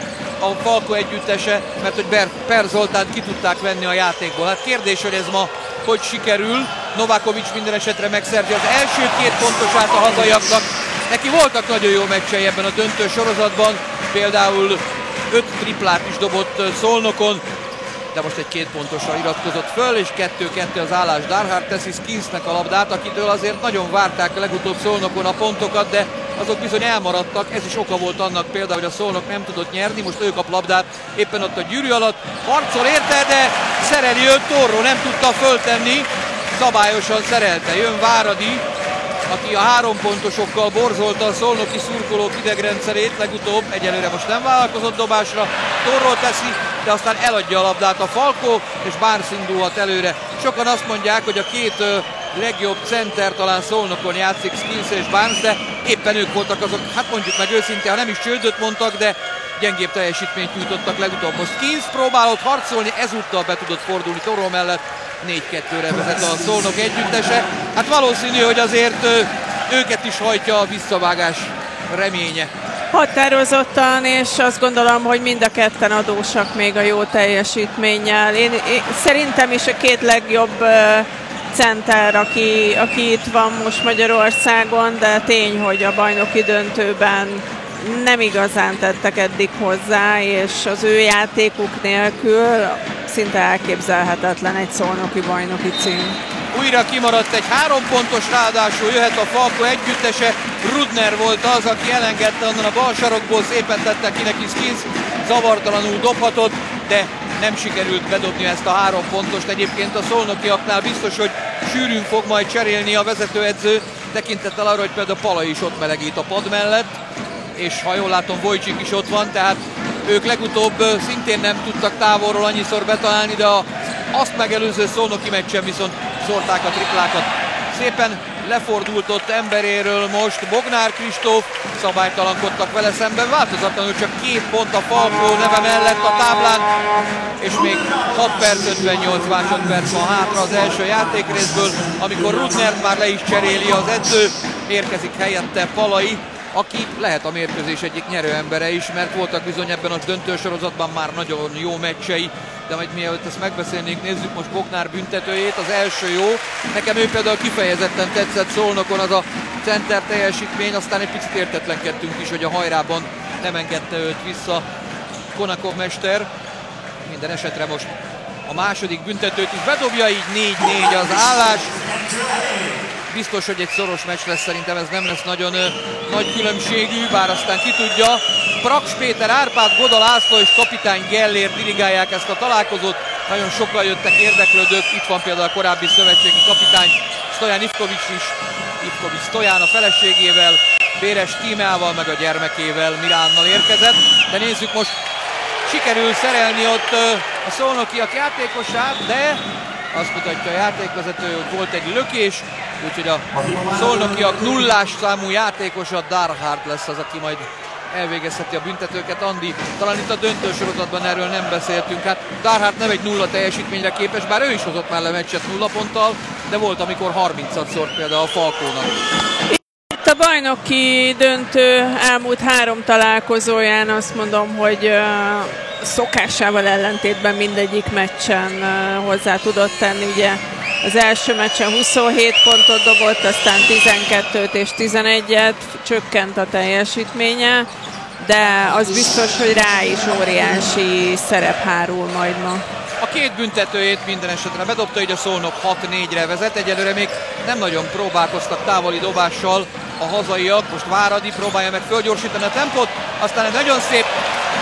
a Falko együttese, mert hogy Per Zoltánt ki tudták venni a játékból. Hát kérdés, hogy ez ma hogy sikerül. Novakovic minden esetre megszerzi az első 2 pontosát a hazaiaknak. Neki voltak nagyon jó meccsei ebben a döntő sorozatban, például 5 triplát is dobott Szolnokon, de most egy 2 pontosra iratkozott föl, és 2-2 az állás. Darhard teszi Skinsnek a labdát, akitől azért nagyon várták legutóbb Szolnokon a pontokat, de azok bizony elmaradtak. Ez is oka volt annak például, hogy a Szolnok nem tudott nyerni, most ő kap labdát éppen ott a gyűrű alatt, harcol érte, de szereli őt, Torró nem tudta föltenni, szabályosan szerelte. Jön Váradi, aki a 3 pontosokkal borzolta a szolnoki szurkolók idegrendszerét, legutóbb egyelőre most nem vállalkozott dobásra, Torró teszi, de aztán eladja a labdát a Falko, és Barnes indulhat előre. Sokan azt mondják, hogy a 2 legjobb center talán Szolnokon játszik, Skins és Barnes, de éppen ők voltak azok, hát mondjuk meg őszintén, ha nem is csődöt mondtak, de gyengébb teljesítményt nyújtottak legutóbb. Most Skins próbálott harcolni, ezúttal be tudott fordulni Torró mellett, 4-2-re vezet a Szolnok együttese. Hát valószínű, hogy azért őket is hajtja a visszavágás reménye. Határozottan, és azt gondolom, hogy mind a ketten adósak még a jó teljesítménnyel. Én szerintem is a 2 legjobb center, aki itt van most Magyarországon, de tény, hogy a bajnoki döntőben nem igazán tettek eddig hozzá, és az ő játékuk nélkül szinte elképzelhetetlen egy szolnoki bajnoki cím. Újra kimaradt egy 3 pontos, ráadásul jöhet a Falko együttese. Rudner volt az, aki elengedte onnan a bal sarokból, szépen tette ki neki Skins, zavartalanul dobhatott, de nem sikerült bedobni ezt a 3 pontost. Egyébként a szolnokiaknál biztos, hogy sűrűn fog majd cserélni a vezetőedző, tekintettel arra, hogy például Palai is ott melegít a pad mellett, és ha jól látom, Wojcik is ott van, tehát ők legutóbb szintén nem tudtak távolról annyiszor betalálni, de azt megelőző szolnoki meccsen viszont szórták a triplákat. Szépen lefordult ott emberéről most Bognár Kristóf, szabálytalankodtak vele szemben, változatlanul csak 2 pont a Falko neve mellett a táblán, és még 6 perc 58 másodperc van hátra az első játékrészből, amikor Rudnert már le is cseréli az edző, érkezik helyette Palai, aki lehet a mérkőzés egyik nyerőembere is, mert voltak bizony ebben a döntősorozatban már nagyon jó meccsei, de majd mielőtt ezt megbeszélnénk, nézzük most Bognár büntetőjét, az első jó. Nekem ő például kifejezetten tetszett Szolnokon az a center teljesítmény, aztán egy picit értetlenkedtünk is, hogy a hajrában nem engedte őt vissza Konakov mester. Minden esetre most a második büntetőt is bedobja, így 4-4 az állás. Biztos, hogy egy szoros meccs lesz, szerintem ez nem lesz nagyon nagy különbségű, bár aztán ki tudja. Praks Péter, Árpád, Goda László és kapitány Gellér dirigálják ezt a találkozót. Nagyon sokan jöttek érdeklődők, itt van például a korábbi szövetségi kapitány Stojan Ivkovics is. Ivkovics Stojan a feleségével, Béres Tímeával, meg a gyermekével, Milánnal érkezett. De nézzük most, sikerül szerelni ott a szolnokiak játékosát, de azt mutatja a játékvezető, hogy volt egy lökés, úgyhogy a szolnokiak 0-ás számú játékosa Darhard lesz az, aki majd elvégezheti a büntetőket. Andi, talán itt a döntősorozatban erről nem beszéltünk, hát Darhard nem egy 0 teljesítményre képes, bár ő is hozott már le meccset 0 ponttal, de volt, amikor 30-at szórt például a Falkónak. Itt a bajnoki döntő elmúlt 3 találkozóján azt mondom, hogy szokásával ellentétben mindegyik meccsen hozzá tudott tenni, ugye az első meccsen 27 pontot dobott, aztán 12-t és 11-et, csökkent a teljesítménye, de az biztos, hogy rá is óriási szerep hárul majd ma. A 2 büntetőjét minden esetre bedobta, így a Szolnok 6-4-re vezet, egyelőre még nem nagyon próbálkoztak távoli dobással a hazaiak, most Váradi próbálja meg fölgyorsítani a tempót, aztán egy nagyon szép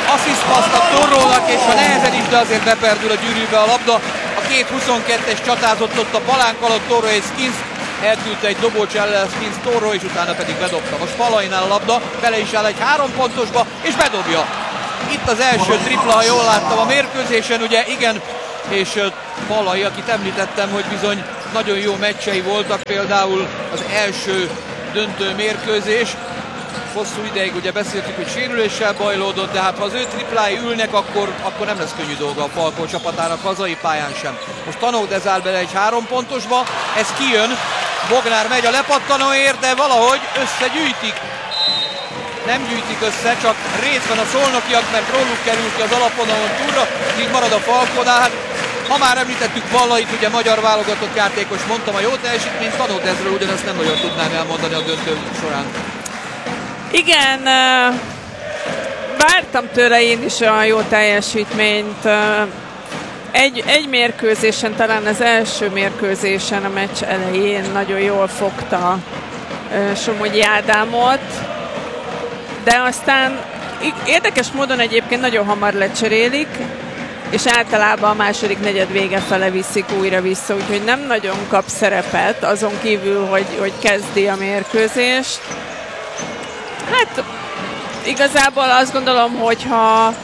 asszisztpaszt a Torrónak, és ha nehezen is, de azért beperdül a gyűrűbe a labda. A két 22-es csatázott ott a palánk alatt, Torró és Skins. Elküldte egy dobócs ellen Skins Torró, és utána pedig bedobta. Most Palainál a labda, bele is áll egy 3 pontosba, és bedobja. Itt az első tripla, ha jól láttam a mérkőzésen, ugye igen, és Palai, akit említettem, hogy bizony nagyon jó meccsei voltak, például az első döntő mérkőzés. Hosszú ideig ugye beszéltük, hogy sérüléssel bajlódott, de hát ha az ő triplái ülnek, akkor nem lesz könnyű dolga a Falkó csapatának hazai pályán sem. Most Tanó Dezál bele egy 3 pontosba, ez kijön, Bognár megy a lepattanóért, de valahogy összegyűjtik. Nem gyűjtik össze, csak részben a szolnokiak, mert róluk kerül ki az alapvonalon túlra, így marad a Falkónál. Hát, ha már említettük Pallait, ugye magyar válogatott játékos, mondtam a jó teljesítményt, Tanó Dezről ugyanezt nem nagyon tudnám elmondani a döntő során. Igen, vártam tőle én is a jó teljesítményt. Egy mérkőzésen, talán az első mérkőzésen a meccs elején nagyon jól fogta Somogyi Ádámot, de aztán érdekes módon egyébként nagyon hamar lecserélik, és általában a második negyed vége fele viszik újra vissza, úgyhogy nem nagyon kap szerepet, azon kívül, hogy kezdi a mérkőzést. Hát igazából azt gondolom, hogy ha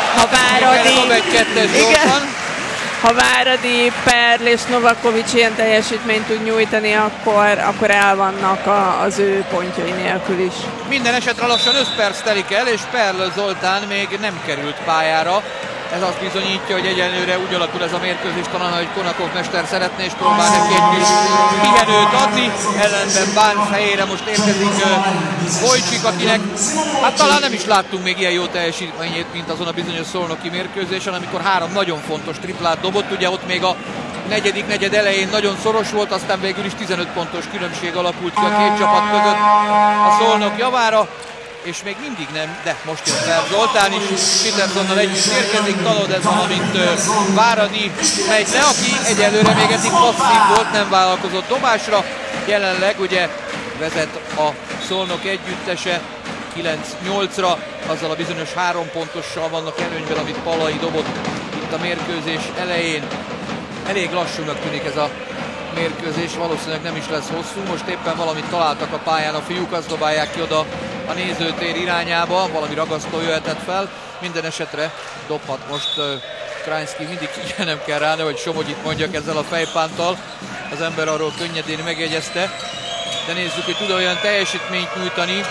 Váradi, Perl és Novakovics ilyen teljesítményt tud nyújtani, akkor elvannak az ő pontjai nélkül is. Minden esetre lassan 5 perc telik el, és Perl Zoltán még nem került pályára. Ez azt bizonyítja, hogy egyenlőre úgy alakul ez a mérkőzés, talán, hogy Konakov mester szeretné, és próbál neki egy kis pihenőt adni. Ellenben Bánc helyére most érkezik Vojcsik, akinek hát talán nem is láttunk még ilyen jó teljesítményét, mint azon a bizonyos szolnoki mérkőzésen, amikor 3 nagyon fontos triplát dobott. Ugye ott még a negyedik negyed elején nagyon szoros volt, aztán végül is 15 pontos különbség alakult ki a két csapat között a Szolnok javára. És még mindig nem, de most jön fel Zoltán is, Petersonnal együtt érkezik, Talodez, valamint Váradi megy le, aki egyelőre még eddig passzív volt, nem vállalkozott dobásra. Jelenleg ugye vezet a Szolnok együttese 9-8-ra, azzal a bizonyos 3 pontossal vannak előnyben, amit Palai dobott itt a mérkőzés elején. Elég lassúnak tűnik ez a mérkőzés, valószínűleg nem is lesz hosszú, most éppen valamit találtak a pályán a fiúk, azt dobálják ki oda a nézőtér irányába, valami ragasztó jöhetett fel, minden esetre dobhat most Krajnszky, mindig figyelnem kell rá, hogy Somogyit mondjak ezzel a fejpánttal, az ember arról könnyedén megjegyezte, de nézzük, hogy tud olyan teljesítményt nyújtani.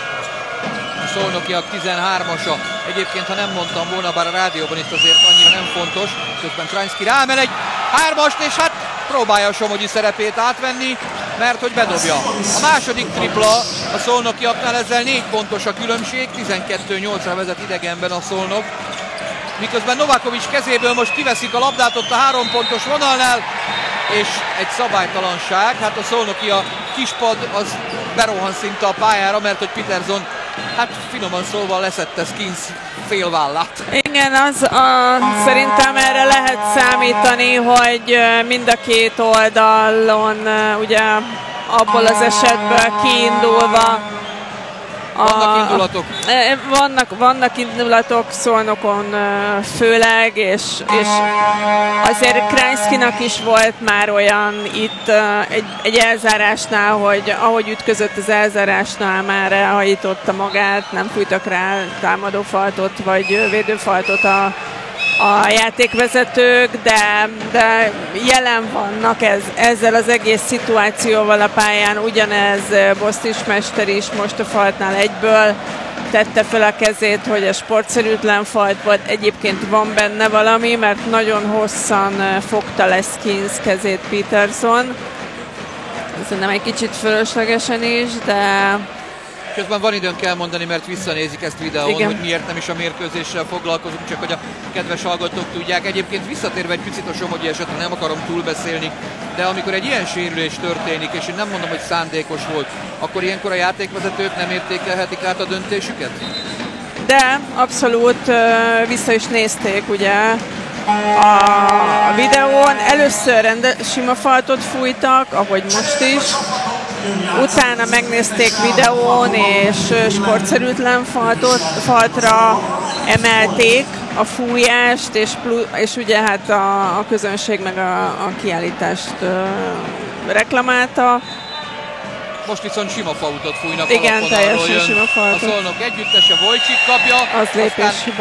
A szolnokiak 13-asa, egyébként ha nem mondtam volna, bár a rádióban itt azért annyira nem fontos, közben Krajnszky rámel egy 3-ast, és hát próbálja a Somogyi szerepét átvenni, mert hogy bedobja. A második tripla a szolnokiaknál, ezzel 4 pontos a különbség, 12-8-ra vezet idegenben a Szolnok. Miközben Novakovics kezéből most kiveszik a labdát ott a 3 pontos vonalnál, és egy szabálytalanság, hát a szolnoki a kispad az berohan szinte a pályára, mert hogy Peterson, hát finoman szólva leszette Skins félvállát. Igen, szerintem erre lehet számítani, hogy mind a két oldalon ugye abból az esetből kiindulva vannak indulatok Szolnokon főleg, és azért Krajnszkynak is volt már olyan itt egy elzárásnál, hogy ahogy ütközött az elzárásnál, már elhajította magát, nem fújtak rá támadófaltot vagy védőfaltot a játékvezetők, de jelen vannak ezzel az egész szituációval a pályán. Ugyanez Bosztis mester is most a faltnál egyből tette fel a kezét, hogy a sportszerűtlen falt volt. Egyébként van benne valami, mert nagyon hosszan fogta le Skins kezét Peterson. Szerintem egy kicsit fölöslegesen is, de... Közben van időn kell mondani, mert visszanézik ezt videón, igen, hogy miért nem is a mérkőzéssel foglalkozunk, csak hogy a kedves hallgatók tudják. Egyébként visszatérve egy picit a Somogyi esetre, nem akarom túlbeszélni, de amikor egy ilyen sérülés történik, és én nem mondom, hogy szándékos volt, akkor ilyenkor a játékvezetők nem értékelhetik át a döntésüket? De abszolút vissza is nézték ugye a videón. Először sima faltot fújtak, ahogy most is. Utána megnézték videón, és sportszerűtlen faltra emelték a fújást, és ugye hát a közönség meg a kiállítást reklamálta. Most viszont sima fautot fújnak. Igen, teljesen sima fautot. A Szolnok együttese, Wojcik kapja. Az lépéshiba.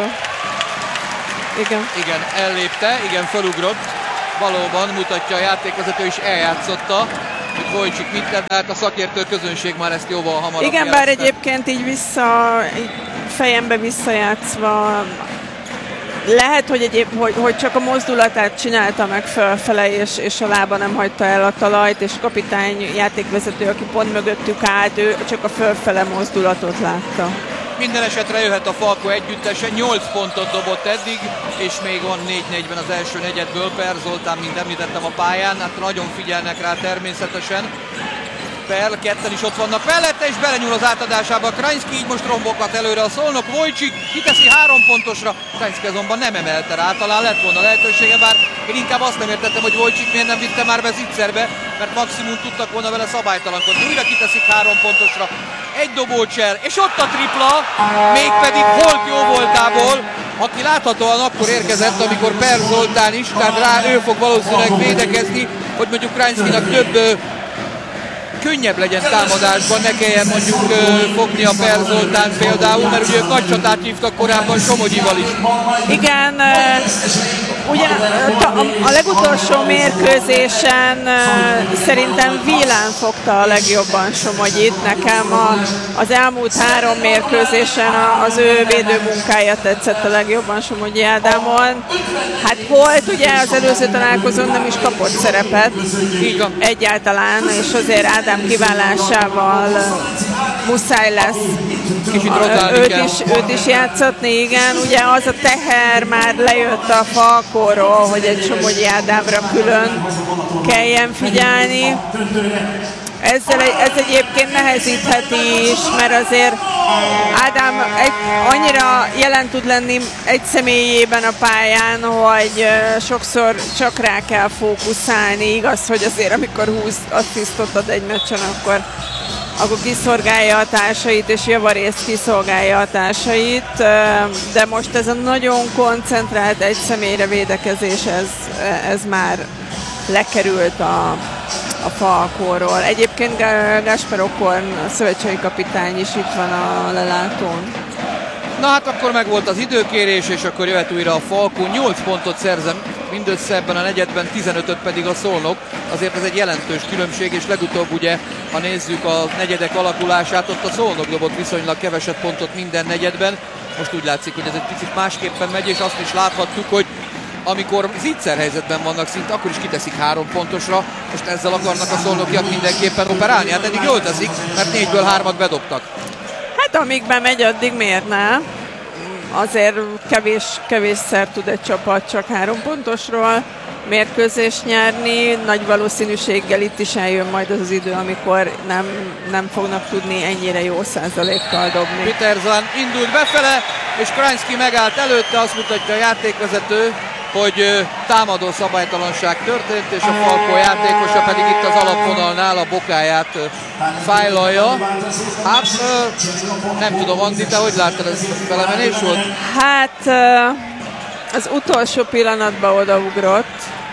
Igen, ellépte, igen, felugrott. Valóban mutatja a játékvezető is, eljátszotta, hogy Wojcik mit tett, de hát a szakértő közönség már ezt jóval hamarabb igen, jelezte. bár egyébként így fejembe visszajátszva lehet, hogy csak a mozdulatát csinálta meg fölfele, és a lába nem hagyta el a talajt, és kapitány játékvezető, aki pont mögöttük állt, ő csak a fölfele mozdulatot látta. Minden esetre jöhet a Falko együttese, 8 pontot dobott eddig, és még van 4:40 az első negyedből. Per Zoltán, mint említettem, a pályán, hát nagyon figyelnek rá természetesen. Perl, ketten is ott vannak mellette, és belenyúl az átadásába. Krajnszki így most rombokat előre a Szolnok. Wojcik kiteszi 3 pontosra, Krajnszki azonban nem emelte rá, talán lett volna lehetősége, bár én inkább azt nem értettem, hogy Wojcik miért nem vitte már be Zitzerbe, mert maximum tudtak volna vele szabálytalankodni. Újra kiteszik 3 pontosra, egy dobócsel, és ott a tripla, mégpedig Holt jó voltából, aki láthatóan akkor érkezett, amikor Per Zoltán is, tehát rá ő fog valószínűleg védekezni, hogy mondjuk Krajnszkinak több könnyebb legyen támadásban, ne kelljen mondjuk fogni a Per Zoltán például, mert ugye ők nagy csatát hívtak korábban Somogyival is. Igen, ugyan a legutolsó mérkőzésen szerintem Vilán fogta a legjobban Somogyit. Nekem az elmúlt 3 mérkőzésen az ő védőmunkája tetszett a legjobban Somogyi Ádámon. Hát volt ugye az előző találkozón nem is kapott szerepet egyáltalán, és azért Ádám kiválásával muszáj lesz őt is játszatni, igen. Ugye az a teher már lejött a Falkóról, hogy egy Somogyi Ádámra külön kelljen figyelni. Ez egyébként nehezítheti is, mert azért Ádám annyira jelen tud lenni egy személyében a pályán, hogy sokszor csak rá kell fókuszálni. Igaz, hogy azért amikor 20 asszisztot ad egy meccsen, akkor kiszolgálja a társait, és javarészt kiszolgálja a társait, de most ez a nagyon koncentrált egy személyre védekezés, ez már lekerült a Falkóról. Egyébként Gáspár Okorn, a szövetségi kapitány is itt van a lelátón. Na hát akkor meg volt az időkérés, és akkor jöhet újra a Falkó. 8 pontot szerzem mindössze ebben a negyedben, 15-öt pedig a Szolnok. Azért ez egy jelentős különbség, és legutóbb ugye, ha nézzük a negyedek alakulását, ott a Szolnok dobott viszonylag keveset pontot minden negyedben. Most úgy látszik, hogy ez egy picit másképpen megy, és azt is láthattuk, hogy amikor Zitzer helyzetben vannak szinte, akkor is kiteszik 3 pontosra. Most ezzel akarnak a szolnokiak mindenképpen operálni. Hát eddig jól teszik, mert 4-ből 3-at bedobtak. Hát amíg bemegy, addig miért ne? Azért kevésszer tud egy csapat csak 3 pontosról mérkőzést nyerni. Nagy valószínűséggel itt is eljön majd az idő, amikor nem fognak tudni ennyire jó százalékkal dobni. Peterson indult befele, és Krajnszki megállt előtte, azt mutatja a játékvezető, hogy támadó szabálytalanság történt, és a Falkó játékosa pedig itt az alapvonalnál a bokáját fájlalja. Hát nem tudom, Andi, te hogy láttad, ez belemenés volt? Hát az utolsó pillanatban odaugrott.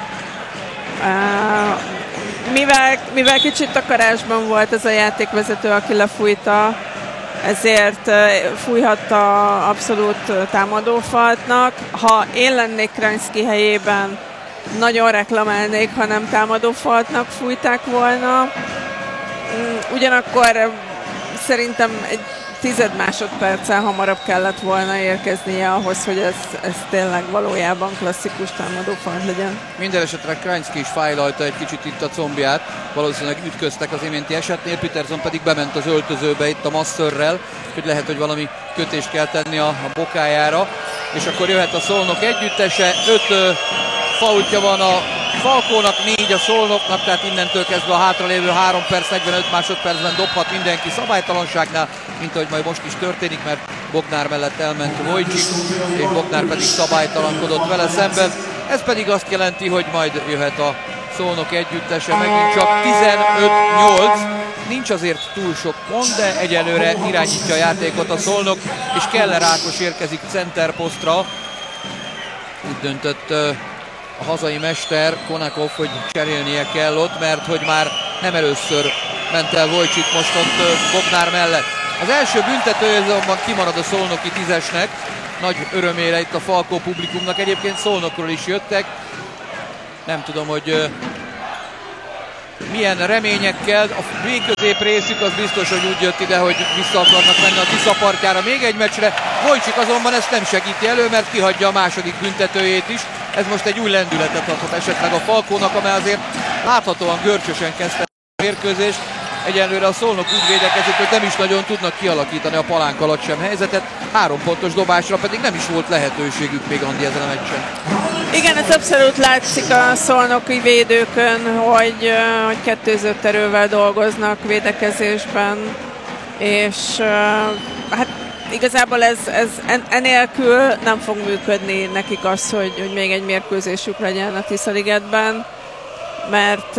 Mivel kicsit takarásban volt ez a játékvezető, aki lefújta, ezért fújhatta abszolút támadófaltnak. Ha én lennék Krajnszki helyében, nagyon reklamálnék, ha nem támadófaltnak fújták volna. Ugyanakkor szerintem egy 10 másodperccel hamarabb kellett volna érkeznie ahhoz, hogy ez tényleg valójában klasszikus támadófalt legyen. Minden esetre Krajnszki is fájlalta egy kicsit itt a combját, valószínűleg ütköztek az iménti esetnél, Peterson pedig bement az öltözőbe itt a masszörrel, hogy lehet, hogy valami kötést kell tenni a bokájára, és akkor jöhet a Szolnok együttese, 5 faultja van a Falkónak, 4 a Szolnoknak, tehát innentől kezdve a hátralévő 3 perc 45 másodpercben dobhat mindenki szabálytalanságnál, mint ahogy majd most is történik, mert Bognár mellett elment Wojcik, és Bognár pedig szabálytalankodott vele szemben. Ez pedig azt jelenti, hogy majd jöhet a Szolnok együttese, megint csak 15-8, nincs azért túl sok pont, de egyelőre irányítja a játékot a Szolnok, és Keller Ákos érkezik centerposztra. Úgy döntött a hazai mester, Konakov, hogy cserélnie kell ott, mert hogy már nem először ment el Vojcsik most ott Bognár mellett. Az első büntető azonban kimarad a szolnoki tízesnek, nagy örömére itt a Falkó publikumnak, egyébként Szolnokról is jöttek. Nem tudom, hogy milyen reményekkel, a végközép részük az biztos, hogy úgy jött ide, hogy vissza akarnak menni a Tisza partjára még egy meccsre. Vojcsik azonban ezt nem segíti elő, mert kihagyja a második büntetőjét is. Ez most egy új lendületet adhat esetleg a Falkónak, amely azért láthatóan görcsösen kezdte a mérkőzést. Egyelőre a Szolnok úgy védekezik, hogy nem is nagyon tudnak kialakítani a palánk alatt sem helyzetet. 3 pontos dobásra pedig nem is volt lehetőségük még, Andi, ezen a meccsen. Igen, ez abszolút látszik a szolnoki védőkön, hogy kettőzött erővel dolgoznak védekezésben, és hát igazából ez enélkül nem fog működni nekik az, hogy még egy mérkőzésük legyen a Tiszaligetben, mert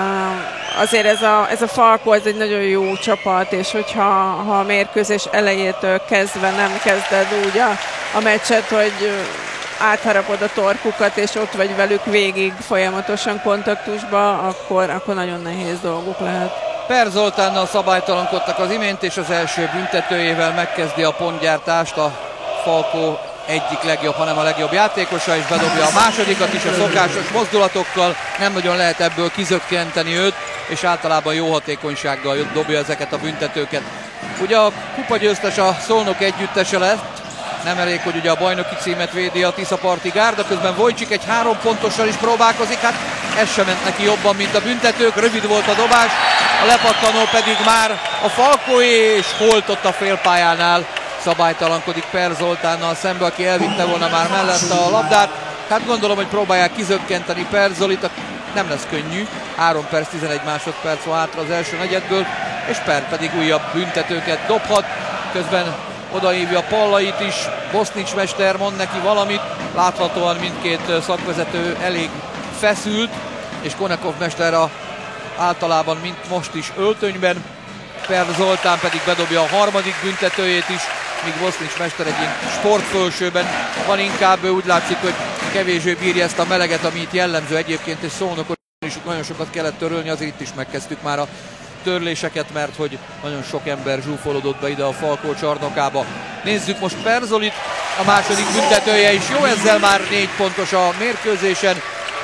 azért ez a Falkó ez egy nagyon jó csapat, és hogyha a mérkőzés elejétől kezdve nem kezded úgy a meccset, hogy átharapod a torkukat, és ott vagy velük végig folyamatosan kontaktusba, akkor nagyon nehéz dolguk lehet. Per Zoltánnal szabálytalankodtak az imént, és az első büntetőjével megkezdi a pontgyártást a Falkó egyik legjobb, hanem a legjobb játékosa, és bedobja a másodikat is a szokásos mozdulatokkal. Nem nagyon lehet ebből kizökkenteni őt, és általában jó hatékonysággal dobja ezeket a büntetőket. Ugye a kupagyőztes a Szolnok együttese lett, nem elég, hogy ugye a bajnoki címet védi a Tiszaparti Gárda, közben Vojcsik egy 3 pontossal is próbálkozik, hát ez sem ment neki jobban, mint a büntetők, rövid volt a dobás, a lepattanó pedig már a Falkóé, és holt ott a félpályánál szabálytalankodik Per Zoltánnal szembe, aki elvitte volna már mellette a labdát. Hát gondolom, hogy próbálják kizökkenteni Per Zolit, nem lesz könnyű, 3 perc 11 másodperc van hátra az első negyedből, és Per pedig újabb büntetőket dobhat, közben odahívja Pallait is, Bosznics mester mond neki valamit, láthatóan mindkét szakvezető elég feszült, és Konakov mester általában mint most is öltönyben, Per Zoltán pedig bedobja a harmadik büntetőjét is, míg Bosznics mester egy ilyen sportfölsőben van inkább, úgy látszik, hogy kevésbé bírja ezt a meleget, ami itt jellemző egyébként, és Szolnokon is nagyon sokat kellett törölni, azért itt is megkezdtük már a törléseket, mert hogy nagyon sok ember zsúfolódott be ide a Falkó csarnokába. Nézzük most Per Zolit, a második büntetője is jó, ezzel már 4 pontos a mérkőzésen,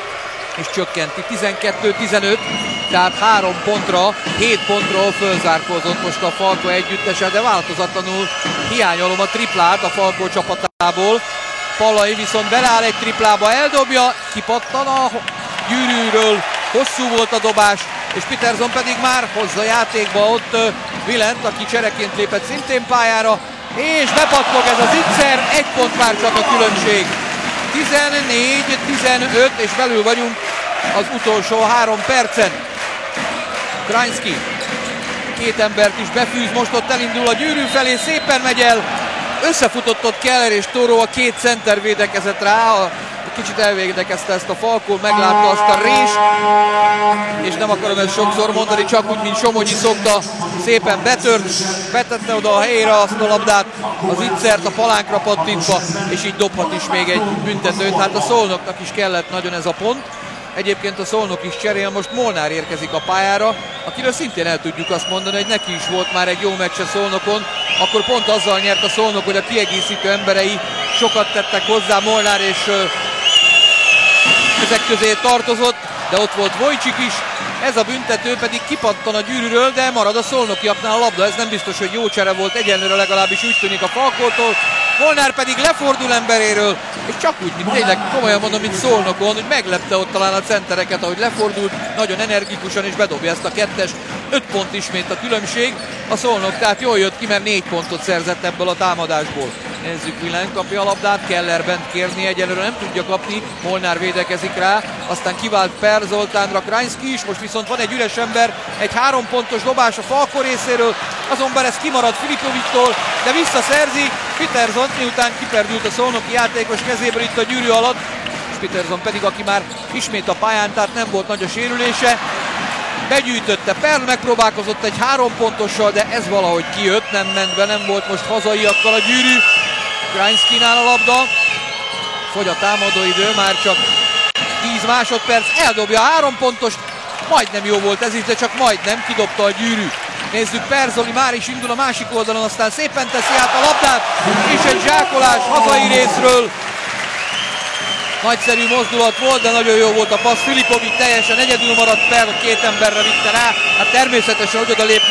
és csökkenti 12-15, tehát 3 pontra, 7 pontról fölzárkózott most a Falkó együttese, de változatlanul hiányolom a triplát a Falkó csapatából. Pallai viszont beleáll egy triplába, eldobja, kipattan a gyűrűről, hosszú volt a dobás, és Peterson pedig már hozza játékba ott Vilent, aki csereként lépett szintén pályára, és bepattog ez az zicser, 1 pont már csak a különbség. 14-15, és belül vagyunk az utolsó 3 percen. Krajnszky 2 embert is befűz, most ott elindul a gyűrű felé, szépen megy el, összefutott ott Keller és Toro, a 2 center védekezett rá, kicsit elvédekezte ezt a Falkó, meglátta azt a rést, és nem akarom ezt sokszor mondani, csak úgy, mint Somogyi szokta, szépen betört, betette oda a helyére azt a labdát, az ittszert a palánkra pattintva, és így dobhat is még egy büntetőt. Hát a Szolnoknak is kellett nagyon ez a pont. Egyébként a Szolnok is cserél, most Molnár érkezik a pályára, akiről szintén el tudjuk azt mondani, hogy neki is volt már egy jó meccse Szolnokon, akkor pont azzal nyert a Szolnok, hogy a kiegészítő emberei sokat tettek hozzá, Molnár és ezek közé tartozott, de ott volt Vojcsik is, ez a büntető pedig kipattan a gyűrűről, de marad a szolnokiaknál a labda, ez nem biztos, hogy jó csere volt, egyenlőre legalábbis úgy tűnik a Falkótól, Molnár pedig lefordul emberéről, és csak úgy, mint tényleg komolyan mondom, mint Szolnokon, hogy meglepte ott talán a centereket, ahogy lefordult, nagyon energikusan, és bedobja ezt a 2-es, 5 pont ismét a különbség, a Szolnok tehát jól jött ki, mert 4 pontot szerzett ebből a támadásból. Nézzük, Villen kapja a labdát, Keller bent kérni, egyelőre nem tudja kapni, Molnár védekezik rá, aztán kivált Per Zoltánra Krajnszky is, most viszont van egy üres ember, egy 3 pontos dobás a Falkó részéről, azonban ez kimarad Filipovichtól, de visszaszerzi Peterson, miután kiperdült a szolnoki játékos kezéből itt a gyűrű alatt, és Peterson pedig, aki már ismét a pályán, tehát nem volt nagy a sérülése, begyűjtötte. Perl megpróbálkozott egy 3 pontossal, de ez valahogy kijött, nem ment be, nem volt most hazaiakkal a gyűrű. Krajinszkinál a labda. Fogy a támadóidő, már csak 10 másodperc, eldobja a 3 pontost. Majdnem jó volt ez is, de csak majdnem, kidobta a gyűrű. Nézzük, Perzoli már is indul a másik oldalon, aztán szépen teszi át a labdát, és egy zsákolás hazai részről. Nagyszerű mozdulat volt, de nagyon jó volt a passz. Filipovic teljesen egyedül maradt, Perl 2 emberre vitte rá. Hát természetesen, hogy oda lépne